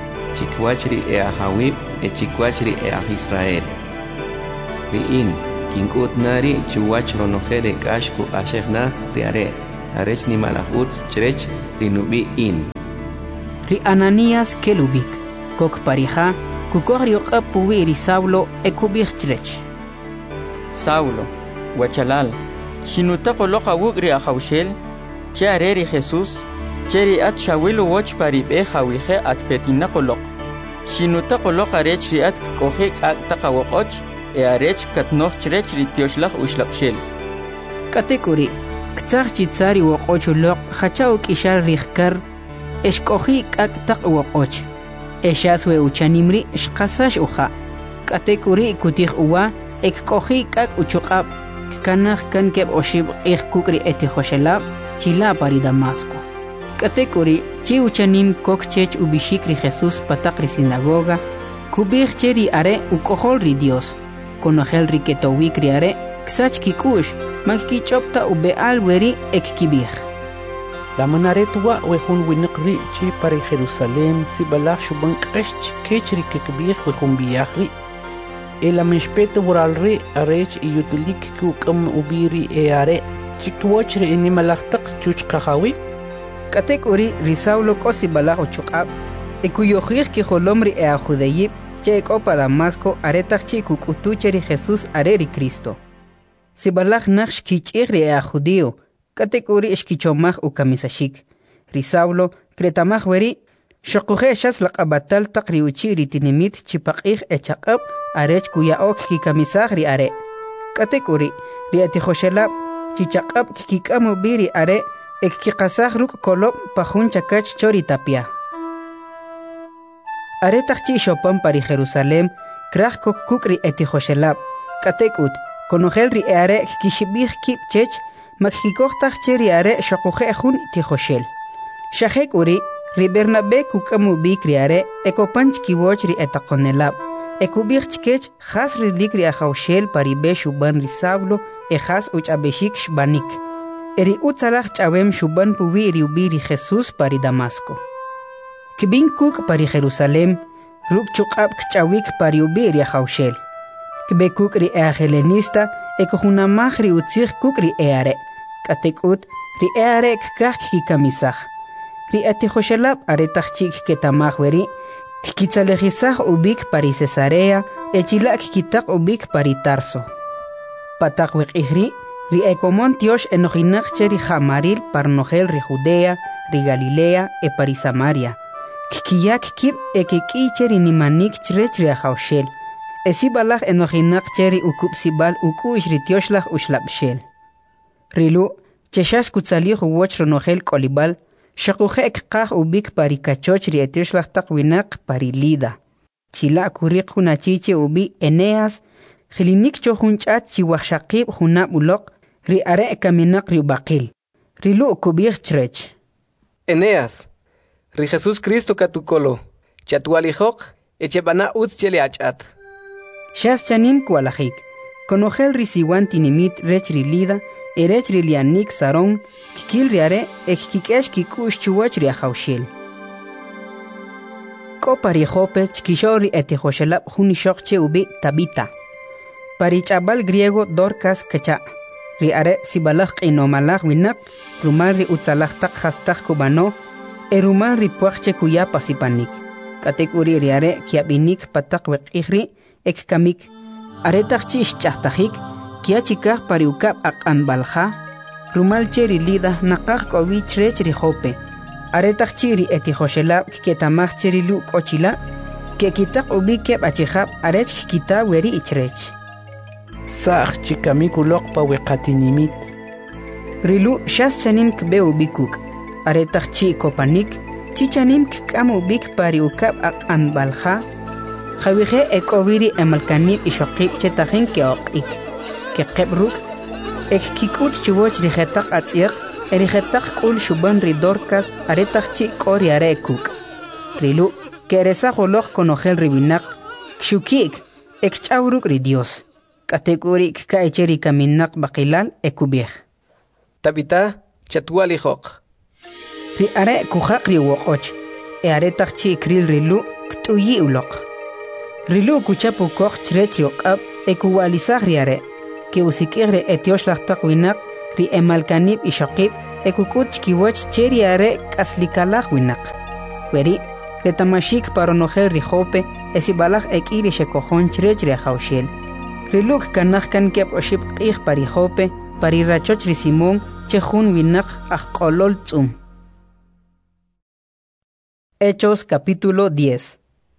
Chikwachri e ahawib e chikwachri e ah Israel. Riin kinkut nari chuwach ronojere kashku ashegna riare arech ni malahuts chrech rinubi in ri Ananías kelubik kok parija kukor yoqap puwi ri Saulo ekubik chrech Saulo wachalal shinuta qoloqa wugri ahawshel chareri Jesús cheri at shawilu watch paribe hawije at petina qoloq shinuta qoloqa rech ri at qohik at taqawoqoch e arech katnoch chrech ri tioshlaq ushlaqshel katekuri ktsaq chitsari woqoch loq khachau kishar rikar eshkohi ak taqwoqoch eshaswe uchanimri shqasash uha katekuri kutih uwa ekkohi ak uchuqab kanakh kan keb oshib ik kukri eti khoshelab chila pari Damasco katekuri chi uchanim kokchech ubishikri Jesús pataqri sinagoga kubig cheri are ukohol ri Dios konogel riketowikri are ksach kikush magkichopta ube alweri ekkibig la manaretwa wehun winqri chi pari Jerusalem sibalach shuban qesh kechri kekbig wehun biagri ela mishpete buralri arech iyutulik kukam ubiri eare chikwochre inimalaqtaq chuchqahawi katekuri risaulo kosi balaq uchuqab ekuyohig ki holomri e ajudeyib cheko pa Damasco aretaq chiku kutucheri Jesús areri Cristo sibalaq naqsh kichigri e ajudio katekuri ishkichomaj ukamisashik risaulo kretamaj weri shoquje shas laqabatal taqri uchiri tinimit chipaqig echaqab arech kuya ok kikamisaj ri are katekuri ri atijoshelab chichaqab kikikamu biri are ek kikasaj ruk kolob pajun chakach chori tapia are taqchi shopan pari Jerusalem kraj kok kukri atijoshelab katekut konogel ri are kishibig kip chech makkikoqtaj cheri are shoquje jun tijoshel shajek uri ri Bernabe kukamu bikri are ekopanch kiwoch ri etaqonelab ekubig chkech khas ri likri ahawshel paribe shuban ri Saulo e khas uchabeshik shbanik eri utzalaj chawem shuban puwi ri ubiri Jesús pari Damasco kibin kuk pari Jerusalem ruk chuqab kchawik pari ubiri ahawshel kibe kuk ri helenista ekohunamaj ri utzig kuk ri eare katekut ri earekkaj kikamisaj ri atijoshelab aretaqchik ketamaj weri kitzalejisaj ubik pari Cesarea echilak kitaq ubik pari Tarso pataq weqihri ri ekomon tiosh enojinaq cheri jamaril parnogel ri Judea ri Galilea e pari Samaria kikiyak kib ekiki cheri nimanik chrech ri ahawshel esibalaj enojinaq cheri ukupsibal ukush ri tioshlaj ushlabshel rilu cheshash kutsalij uwoch ronogel kolibal shaquje ekqaj ubik pari kachoch ri etishlag taqwinaq pari Lida chila kuriq hunachiche ubi Eneas khilinik chohunch'at chiwajshaqib hunab uloq ri are kaminaq ri ubaqil rilu kubig chrech Eneas ri Jesús Cristo katukolo chatwalijoq echebana utz chele ach'at shas chanim kualajik konogel ri siwan tinimit rech ri Lida erech ri lianik saron kikil ri are ekkikesh kikush chuwach ri ahawshel ko pari Jope chkishori etijoshelab hunishoqche ubi Tabita pari chabal griego Dorcas kacha ri are sibalaj qinomalaj winaq rumal ri utzalaj taq hastaq kubano erumal ri puaqche kuya pasipanik katekuri ri are kiabinik pataq weqihri ekkamik are taqchi ishchajtajik kiachikaj pari ukab aq'an balja rumal cheri Lida naqaj kowi chrech ri Jope aretaq chiri etijoshelab ketamaj cheri lu kochila que kitaq ubi keb achijab arech kita weri ichrech saq chikamikulok pa weqatinimit rilu shas chanim kbe ubikuk aretaq chi kopanik chichanim kam ubik pari ukab aq'an balja khawije ekobiri emalkanib ishoqib chetajin ke oqik ke qebruk ek kikut chuwoch ri jetaq atziq eri jetaq kul shuban ri Dorcas aretaq chi kori arekuk rilu keresa joloj konogel ribinaq kshukik ek chawruk ri Dios katekuri ka echeri kaminaq baqilal ekubih Tabita chatwali joq ri are kujaq ri woqoch e aretaq chi kril rilu ktuyi uloq rilu kuchapu koq chrech yoqab ekuwalizaj ri are que usikigre etios lachtak winak ri emalkanib ishaqib ekukut chkiwach cheri are kaslikalaj winak. Weri retamashik paronojer rijope esibalaj ekiri shekojon chrech rejaushel. Riluk kanaj kan kep oshib qij parijope parirachoch risimon chejun winak ajqolol tzum. Hechos capítulo diez.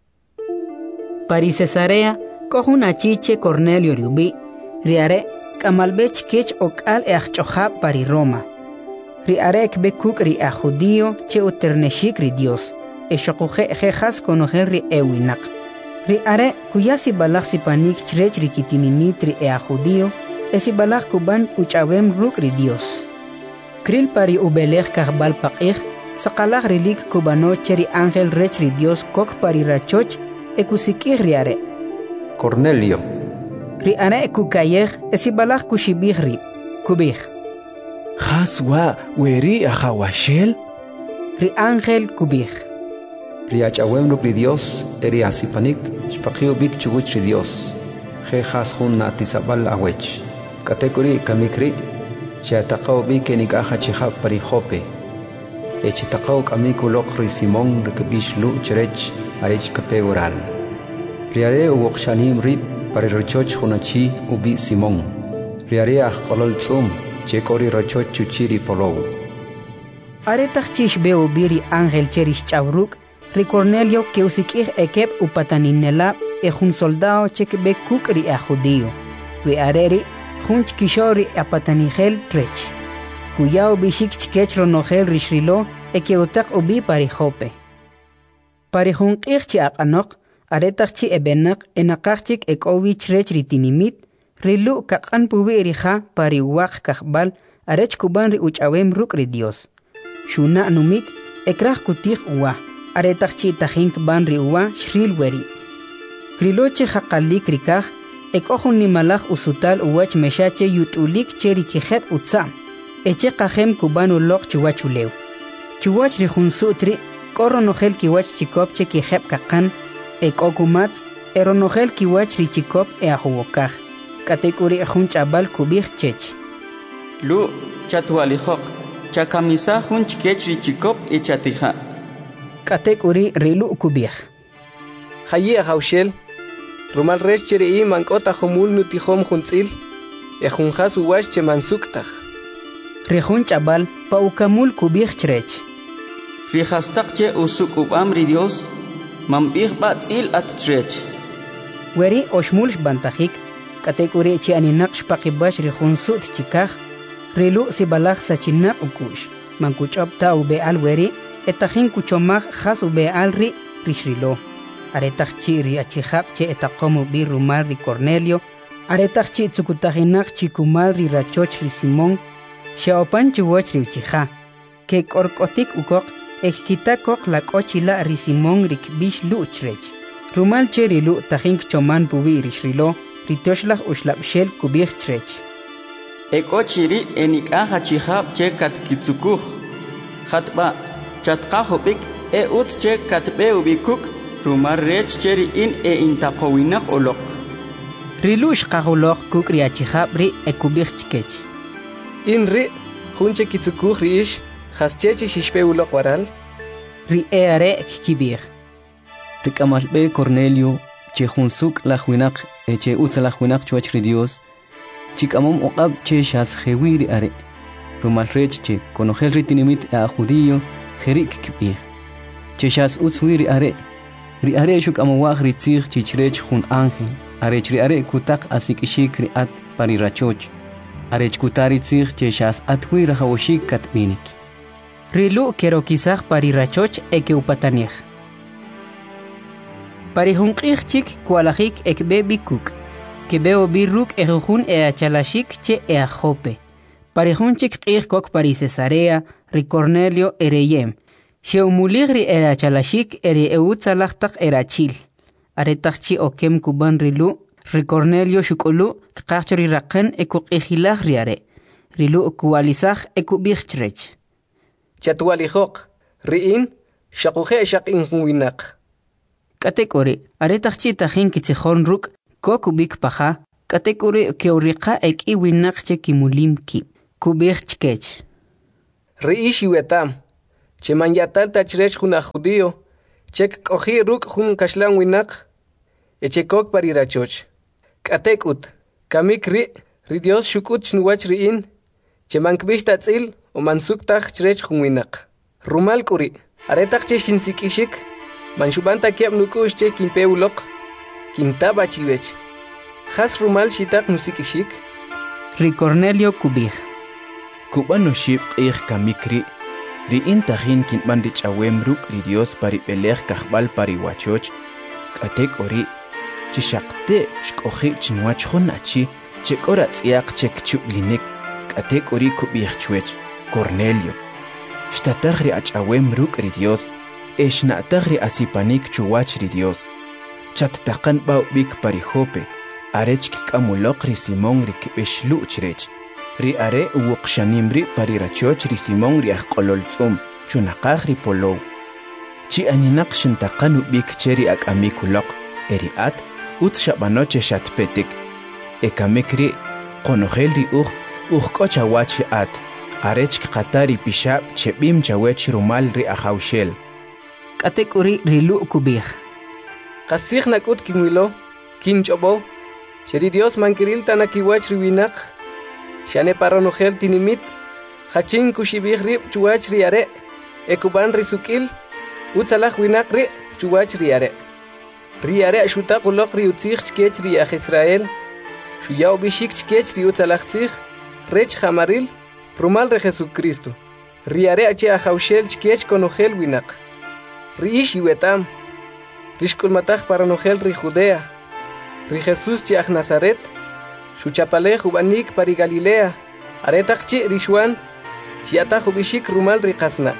Pari Cesarea kohun achiche Cornelio riubi riare kamalbech kech okal eachchoja pari Roma. Riare ekbekuk ri a judío che uterneshik ri Dios. Eshokuje jejas konojer ri ewinak. Riare kuyasi balak sipanik chrech ri kitinimit ri a judío esi balak kuban uchawem ruk ri Dios. Kril pari ubelech karbal pakich sakalak rilik kubano cheri ángel rech ri Dios kok pari rachoch ekusikir riare. Cornelio. Riare ekukayej esibalak kushibih ri kubih. Haswa weri ajawashel. Ri ángel kubih. Riachawem ruk ri Dios eri asipanik shpakio bik chuguch ri Dios. Je has hun na tisabal awech. Katekuri kamikri chataqaw bik enikaja chihab pari Jope. Echitaqaw kamiku lokri Simón rikbish lu cherech arech kape oral. Riare uwokshanim rib pari rochoch hunachi ubi Simón. Riare ajqolol tzum chekori rochoch chuchiri polow. Aretach chish beo biri ángel cherish chavruk ri Cornelio que usikir ekep upataninela e jun soldado chekbe kuk ri a judío. We areri junch kishori apatanigel trech. Kuyao bishik chikech ronogel rishrilo e que utak ubi pari Jope. Pari jun kirchi akanok aretachchi ebenak enakachik ek ovi chrech ritinimit rilu kakan pubi erija pari wak kakbal arech kuban ri uchawem ruk ri Dios. Shuna numik ekrach kutik uwa aretachchi tajink ban ri uwa shril weri. Kriloche jakalik rikaj ek ojun nimalaj usutal uwach meshache yutulik cheri kijeb utza. Eche kajem kubanu lok chuwachulew. Chuwach rijun sutri, koronogel kiwach chikop che kijeb kakan, ek okumatz, eronogel kiwach richikop e ahuwokaj. Katekuri jun chabal kubij chech. Lu chatualijok, chakamisa jun chikech richikop e chatija. Katekuri rilu kubij. Hayi ajaushel, rumal resh cheri i mankota jomul nutijom juntzil, e junjas uwash che mansuktaj. Rejun chabal paukamul kubij chrech. Rijastakche usuk ubam ri Dios, mambij batzil at chrech. Weri oshmulsh bantajik, katekuri chi aninak shpakibash rejun sut chikaj, rilu sibalaj sachinak ukush, mankuchop ta ube al weri, etajin kuchomaj jas ube al ri rishrilo. Aretaj chi ri achihab che etakomu bi rumal ri Cornelio, aretaj chi tsukutajinak chikumal ri rachoch ri Simón, Xaopan chuwach riuchija, que korkotik ukok, ekkitakok la kochila risimon rikbish luchrech. Rumal cherilu tajink choman pubi rishrilo, ritoshlach ushlapshel kubich trech. Ekochiri enikaja chihab che kat kitsukuj. Hatba, chatkajopik e ut che katbe ubikuk, rumal rech cheri in e intakowinak olok. Rilush kajolok kuk riachihab ri ekubich chkech. Inri, junche kitsukuj riish, haschechi shishpeulok waral. Ri eare kibir. Rikamalbe Cornelio, che junsuk la juinak, eche utza la juinak chuach ri Dios, chikamom oqab che shas jewiri are. Rumal rech che konogel ritinimit a judío, jerik kibir. Che shas utzwiri are. Ri are shuk amawag ritzig chichrech jun ángel, arech ri are kutak asikishik ri at parirachoch. Arech kutaritzig che shas atwi rahawoshik katminik. Rilu kero kisaj parirachoch eke upatanij. Parihunqij chik kualajik ekbe bikuk. Kebeo birruk ejujun e achalashik che e a Jope. Parihun chik qij kok pari Cesarea, ri Cornelio ereyem. Sheumulig ri e achalashik eri eutzalajtak erachil. Aretachchi okem kuban rilu. Ri Cornelio shukulu kqachri raqen ekuk ejilag riare. Rilu kualizaj ekubich trech. Chatualijok, riin, shakuje shakin winak. Katekori, aretachchi tajin kitzijon ruk, kokubik paja, Katekuri que uriqa eki winaqche kimulim kip. Kubich chkech. Riishi wetam. Che manyatal tachrech juna judío. Chek kohi ruk jun kashlan winaq. Echekok parirachoch. Katekut. Kamik ri. Ri Dios shukut chnuwach riin. Che mankbish tatzil o mansuk tak chrech jun winaq. Rumal kuri. Aretak che shinsikishik. Manshubanta kiab nukush che kimpeulok. Kintaba chiwech. Has rumal shitak musikishik. Ri Cornelio Kubich. Kubano ship ich kamikri. Ri intahin kintman rich awemruk ri Dios pari pelech kahbal pari wachoch. Katek ori. Chishakte shkohi chinwach honachi. Chek orat yak chek chublinik. Katek ori kubich chwech. Cornelio. Shtatagri ach awemruk ri Dios. Eshnatagri asipanik chuwach ri Dios. Chat takan bau bik pari hope. Arech kikamulok ri Simon ri kibesh luchrech. Ri are uwuqshanim ri pari rachoch ri Simon ri aqololtzum. Chunaqaq ri polow. Chi aninaq shintaqan ubik cheri ak amikulok. Eri at ut shabanoche shatpetik. Ekamek ri qonogel ri uq uq kochawach at. Arech qatari pishab chebim chawech rumal ri ahawshel. Katek uri rilu kubich. Qasig nakut kinwilo, kinchobo. Sheri Dios mankiril tanakiwach riwinaq. Shane paronogel tinimit. Hachin kushibig rib chuwach riare. Ekuban risukil. Utsalach winaq ri chuwach riare. Riare shutaq ulok ri utzig chkech ri aj Israel. Shuyaw bishik chkech ri utsalach tzig. Rech jamaril. Rumal re Jesucristo. Riare ache ajawshel chkech konogel winaq. Riish iwetam. Rishkul matach paronogel ri Judea. Ri Jesús chiach Nazaret. Shuchapalej ubanik pari Galilea. Aretach chi rishuan. Shiatach ubishik rumal ri qasna.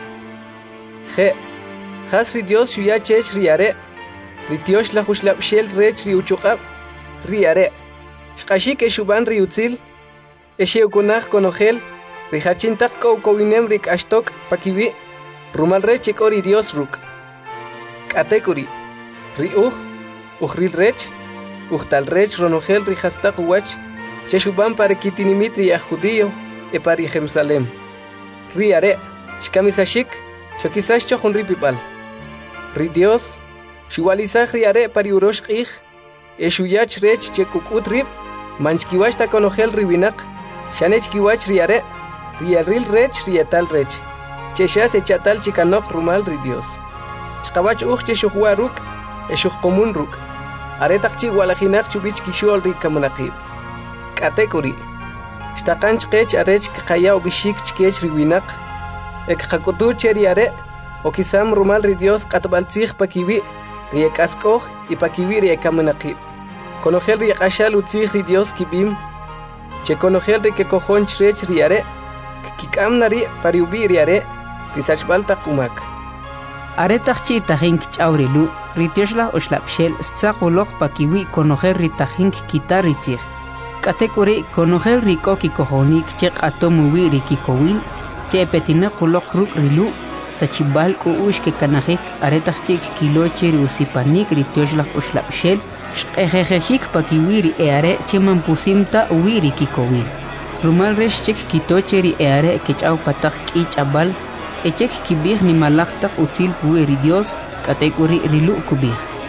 Je. Has ri Dios shuya chech riare. Ri Tiosh la jushlapshel rech ri uchuqab. Riare. Shqashik eshuban ri utzil. Eshe ukunach konogel. Ri hachintak ko kowinem rik ashtok pakiwi. Rumal rech ekori Dios ruk. Katekuri. Ri uj. Ujril rech. Ujtal rech ronogel ri hastak uwach. Cheshuban pare kitinimit ri judío. E pari Jerusalem. Ri are. Shkamisashik. Shokisash chochun ri pipal. Ri Dios. Shuwalizach ri are pari urosh qij. E shuyach rech chekukut rib. Manchkiwash ta konogel ri winak. Shanech kiwach ri are. Ri aril rech ri etal rech. Cheshas echatal chikanok rumal ri Dios. Chkawach uj cheshuhwa ruk. Eshuh komun ruk. Aretak chi walajinak chubich kishol ri kamunaqib. Katekuri. Shtakanch qech arech kaya ubishik chkech ri winak. Ek hakutu cheri are. Okisam rumal ri Dios katbaltzig pakiwi. Ri ekaskoj y pakiwi ri kamunaqib. Konogel ri qashal utzig ri Dios kibim. Che konogel ri ke kojon chrech ri are. Kikam nari pariubi ri are. Ri sachbal takumak. Aretach chi tajink chawrilu. Ritioshla oshlapshel stzaqoloq pakiwi konogel ri tajink kitaritzig. Katekuri konogel ri koki kojonik chek atomuwi ri kikowil. Che petine qoloq ruk rilu. Sachibal ku ush ke kanajik aretach chik kiloche ri usipanik ritioshla oshlapshel. Shqejejejik pakiwi ri eare che mampusimta uwi ri kikowil. Rumal resh chek kitoche ri eare kechaw patak kich abal. Echek kibig ni malaktak utzil puwe ri Dios. Katekuri rilu kubih.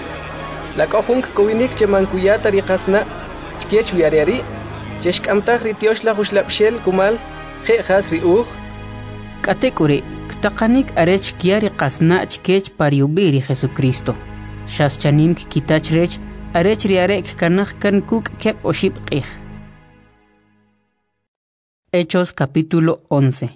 La kohunk kowinik che mankuyata ri qasna. Chkech wiariari. Cheshkamtag ri Tiosh la jushlapshel kumal. Je has ri uj. Katekuri. Ktaqanik arech kiari qasna chkech pariubi ri Jesucristo. Shas chanim kitach rech. Arech riarek kanaj kan kuk kep oship qij. Hechos capítulo once.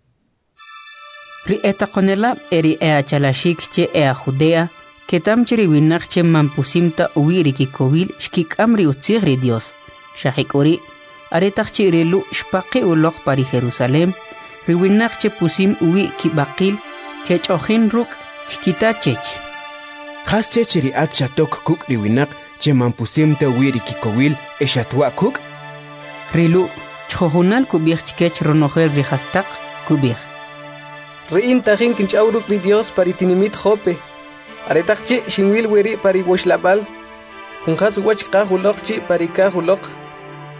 Ri etakonela eri ea chalashik che ea Judea, que tamchiri winach che mampusimta uwiri kikowil shkik amri utzigri Dios. Shahikuri, aretach che rilu shpaqi ulok pari Jerusalem, ri winach che pusim uwi kibakil, que chochin ruk shkita chech. Has chechiri at shatok kuk ri winach che mampusimta uwiri kikowil e shatwa kuk? Rilu, chojunal kubich chkech ronogel ri hastak kubich. Rein tajin kinchauruk ri Dios paritinimit jope. Aretachchi shinwil weri pari washlabal. Junjas wach kahulok chi parika hulok.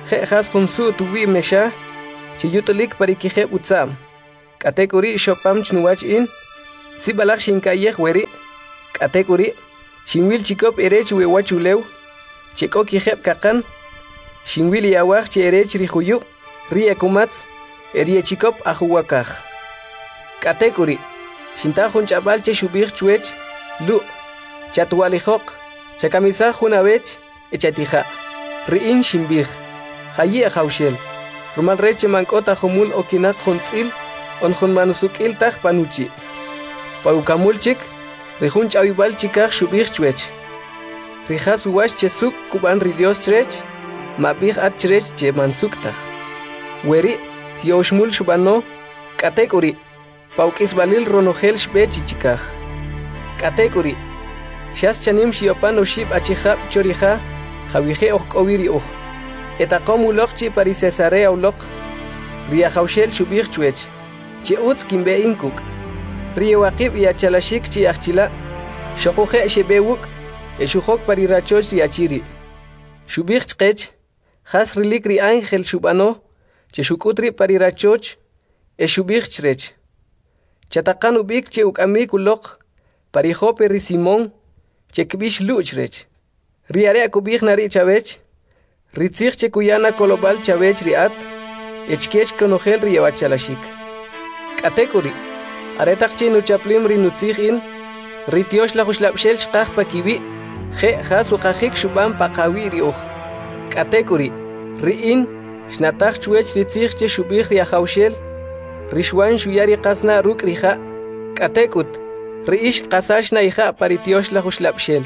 Je has hunsu tuwi mesha, chi yutulik parikije utsam. Katekuri shopam chnuwach in, si balak shinkayeh weri. Katekuri, shinwil chikop erech wewachulew, cheko kijeb kakan, shinwil yawach chi erech rihuyu, rie kumats, erie chikop ahuwakaj. Katekuri, shintahun chabal che shubir chuech, lu, chatualijok, chakamisa junavech, echatija, riin shimbir, hayi ahaushel, rumal reche mankota humul okinak huntzil, on hun manusukil taj panuchi. Paukamulchik, rihun chawibal chikaj shubir chuech. Rijas uwash chesuk kuban ridios chrech, mabih at chrech che mansuktaj. Weri, si oshmul shubano, katekuri, paukis balil ronogel shbech chikaj. Katekuri, shas chanim shiopan oshib achihab chorija, javije okowiri uj. Etakom ulokchi pari Cesarea ulok, riajaushel shubir chuech, chi utz kimbe inkuk. Riewakib yachalashik chi achila, shokuje shebewuk, eshujok pari rachoch riachiri. Shubir chkech, has rilik ri ángel shubano, che shukutri pari rachoch, eshubir chrech. Chatakan ubik che ukamik ulok, pari jope ri Simón, che kbish luchrech. Riare kubik nari chavech, ritzich che kuyana kolobal chavech riat, echkech konogel riewachalashik. Katekuri, aretak chi nuchaplim ri nutzich in, ritiosh la hushlapshel shkach pakibi, je has ukajik shubam pakawi ri uj. Katekuri, ri in, shnatach chuech ritzich che shubich riajaushel, rishwan shuyari qasna ruk rija. Katekut, riish qasashna ija paritiosh la hushlapshel.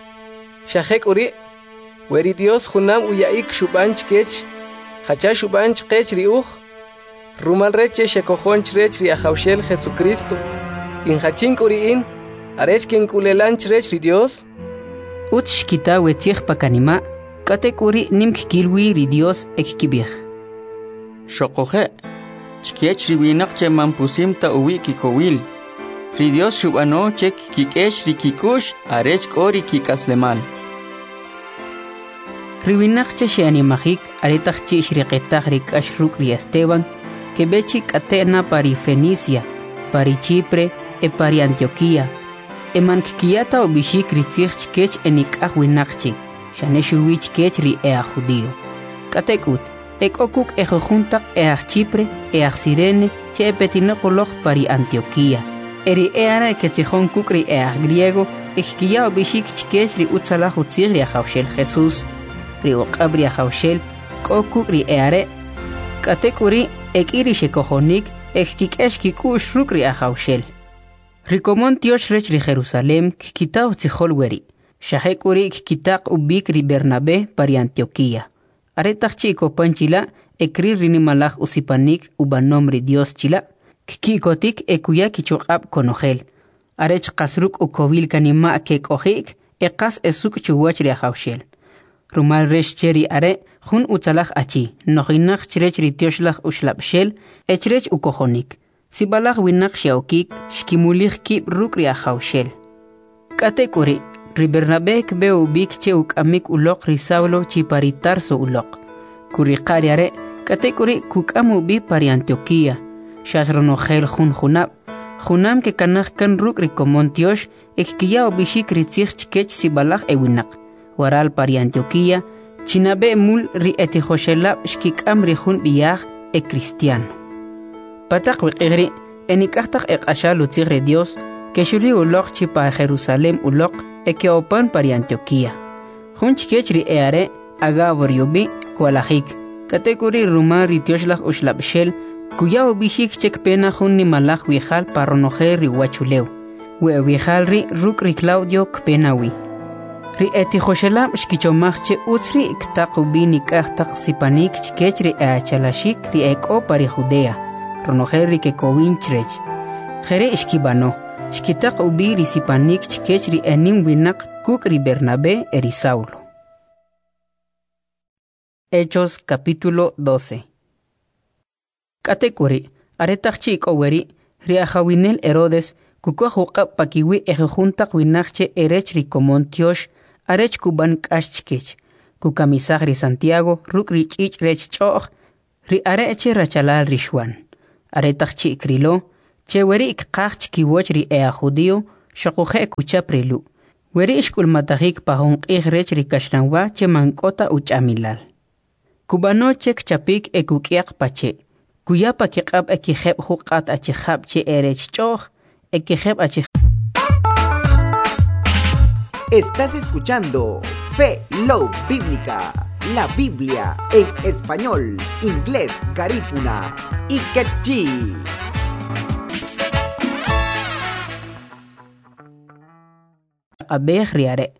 Shahek uri, weri Dios junam uyaik shubanch kech, hacha shubanch kech ri uj, rumal reche shekojonch rech ri ajaushel Jesucristo, in hachink uri in, arech ken kulelanch rech ri Dios. Uch shkita wetzich pakanima, katek uri nimk kilwi ri Dios ek kibich. Shokoje, chkiech riwinak che mampusim ta uwi kikowil, ri Dios shubano chek kikesh ri kikush, arech kori kikaslemal. Riwinakche she animajik, aretachchi shriqetach rikashruk ri Esteban, que bechi catena pari Fenicia, pari Chipre, e pari Antioquía. E mankkiata o bishik ritzich kech enikah winakchik, shaneshuwich kech ri ea judío. Katekut, ek okuk ejojuntak each Chipre, each Sirene, che petinokolog pari Antioquía. Eri eara ketzihon kuk ri each griego, ekkia o bishik chkech ri utzala jutzir ri ajaushel Jesús. Ri oqabri ajaushel, kokuk ri eare. Katekuri, ek iri shekojonik, ek kikesh kikush ruk ri ajaushel. Rikomon tiosh rech ri Jerusalem, kikitao tzihol weri. Shahekuri kikitak ubik ri Bernabé pari Antioquía. Aretach chiko panchila, ekri rinimalaj usipanik ubanom ri Dios chila, kikikotik ekuya kichokab konogel. Arech kasruk ukovil kanima kek ojik, ekas esuk chuwach ri ajaushel. Rumal resh cheri are, jun utzalaj achi, nojinak chrech ritioshlag ushlapshel, echrech ukojonik. Sibalaj winak shaokik, shkimulich kip ruk ri ajaushel. Katekuri, ri Bernabé kbe ubik che ukamik ulok ri Saulo chi pari Tarso ulok. Kurikari are, katekuri kukam ubi pari Antioquía. Shasronogel jun junab. Junam ke kanaj kan ruk ri komontiosh, ekkiya ubishik ritzich chkech sibalaj ewinak. Waral pari Antioquía, chinabe mul ri etijoshelab shkikam ri jun biyaj e cristiano. Patak wikigri, enikachtak ek ashal utzigre Dios, que shuli ulok chi pa Jerusalem ulok, e que opan pari Antioquía. Jun chkech ri eare, agabor yubi, kualajik. Katekuri rumar ri tioshlach ushlabshel, kuya ubishik chek pena jun ni malaj wijal paronoje ri wachulew. We wijal ri ruk ri Claudio kpenawi. Ri etijoshelab shkichomachche utzri iktaqubi nikachtak sipanik chkech ri eachalashik ri eko pari Judea. Ronojer ri kekowin chrech. Jere ishkibano. Shkitak ubi ri sipanik chkech ri enim winak kuk ri Bernabé eri Saulo. Hechos capítulo doce. Katekuri, aretachchi ikoweri, ri ajawinel Herodes, kukwa hukab pakiwi ejejuntak winakche erech ri komontiosh, arech kuban kashchkech. kukamisaj ri Santiago ruk ri ch'ich' rech ch'o'j ri are'che rachalal rixwan aretaq chi'krilo cheweri ikqaj chkiwoch ri ea judío xoquje kuchap rilu weri ixk'ulmatajik pajun q'ij rech ri kaxlanwa che mank'ota uch'amilal kubano chek chapik ekuk'yaq pache kuyapa kiq'ab ekijeb' juq'at achijab che erech ch'o'j ekijeb' achij. Estás escuchando Fe Love Bíblica, la Biblia en español, inglés, garífuna y quechí. Abej riare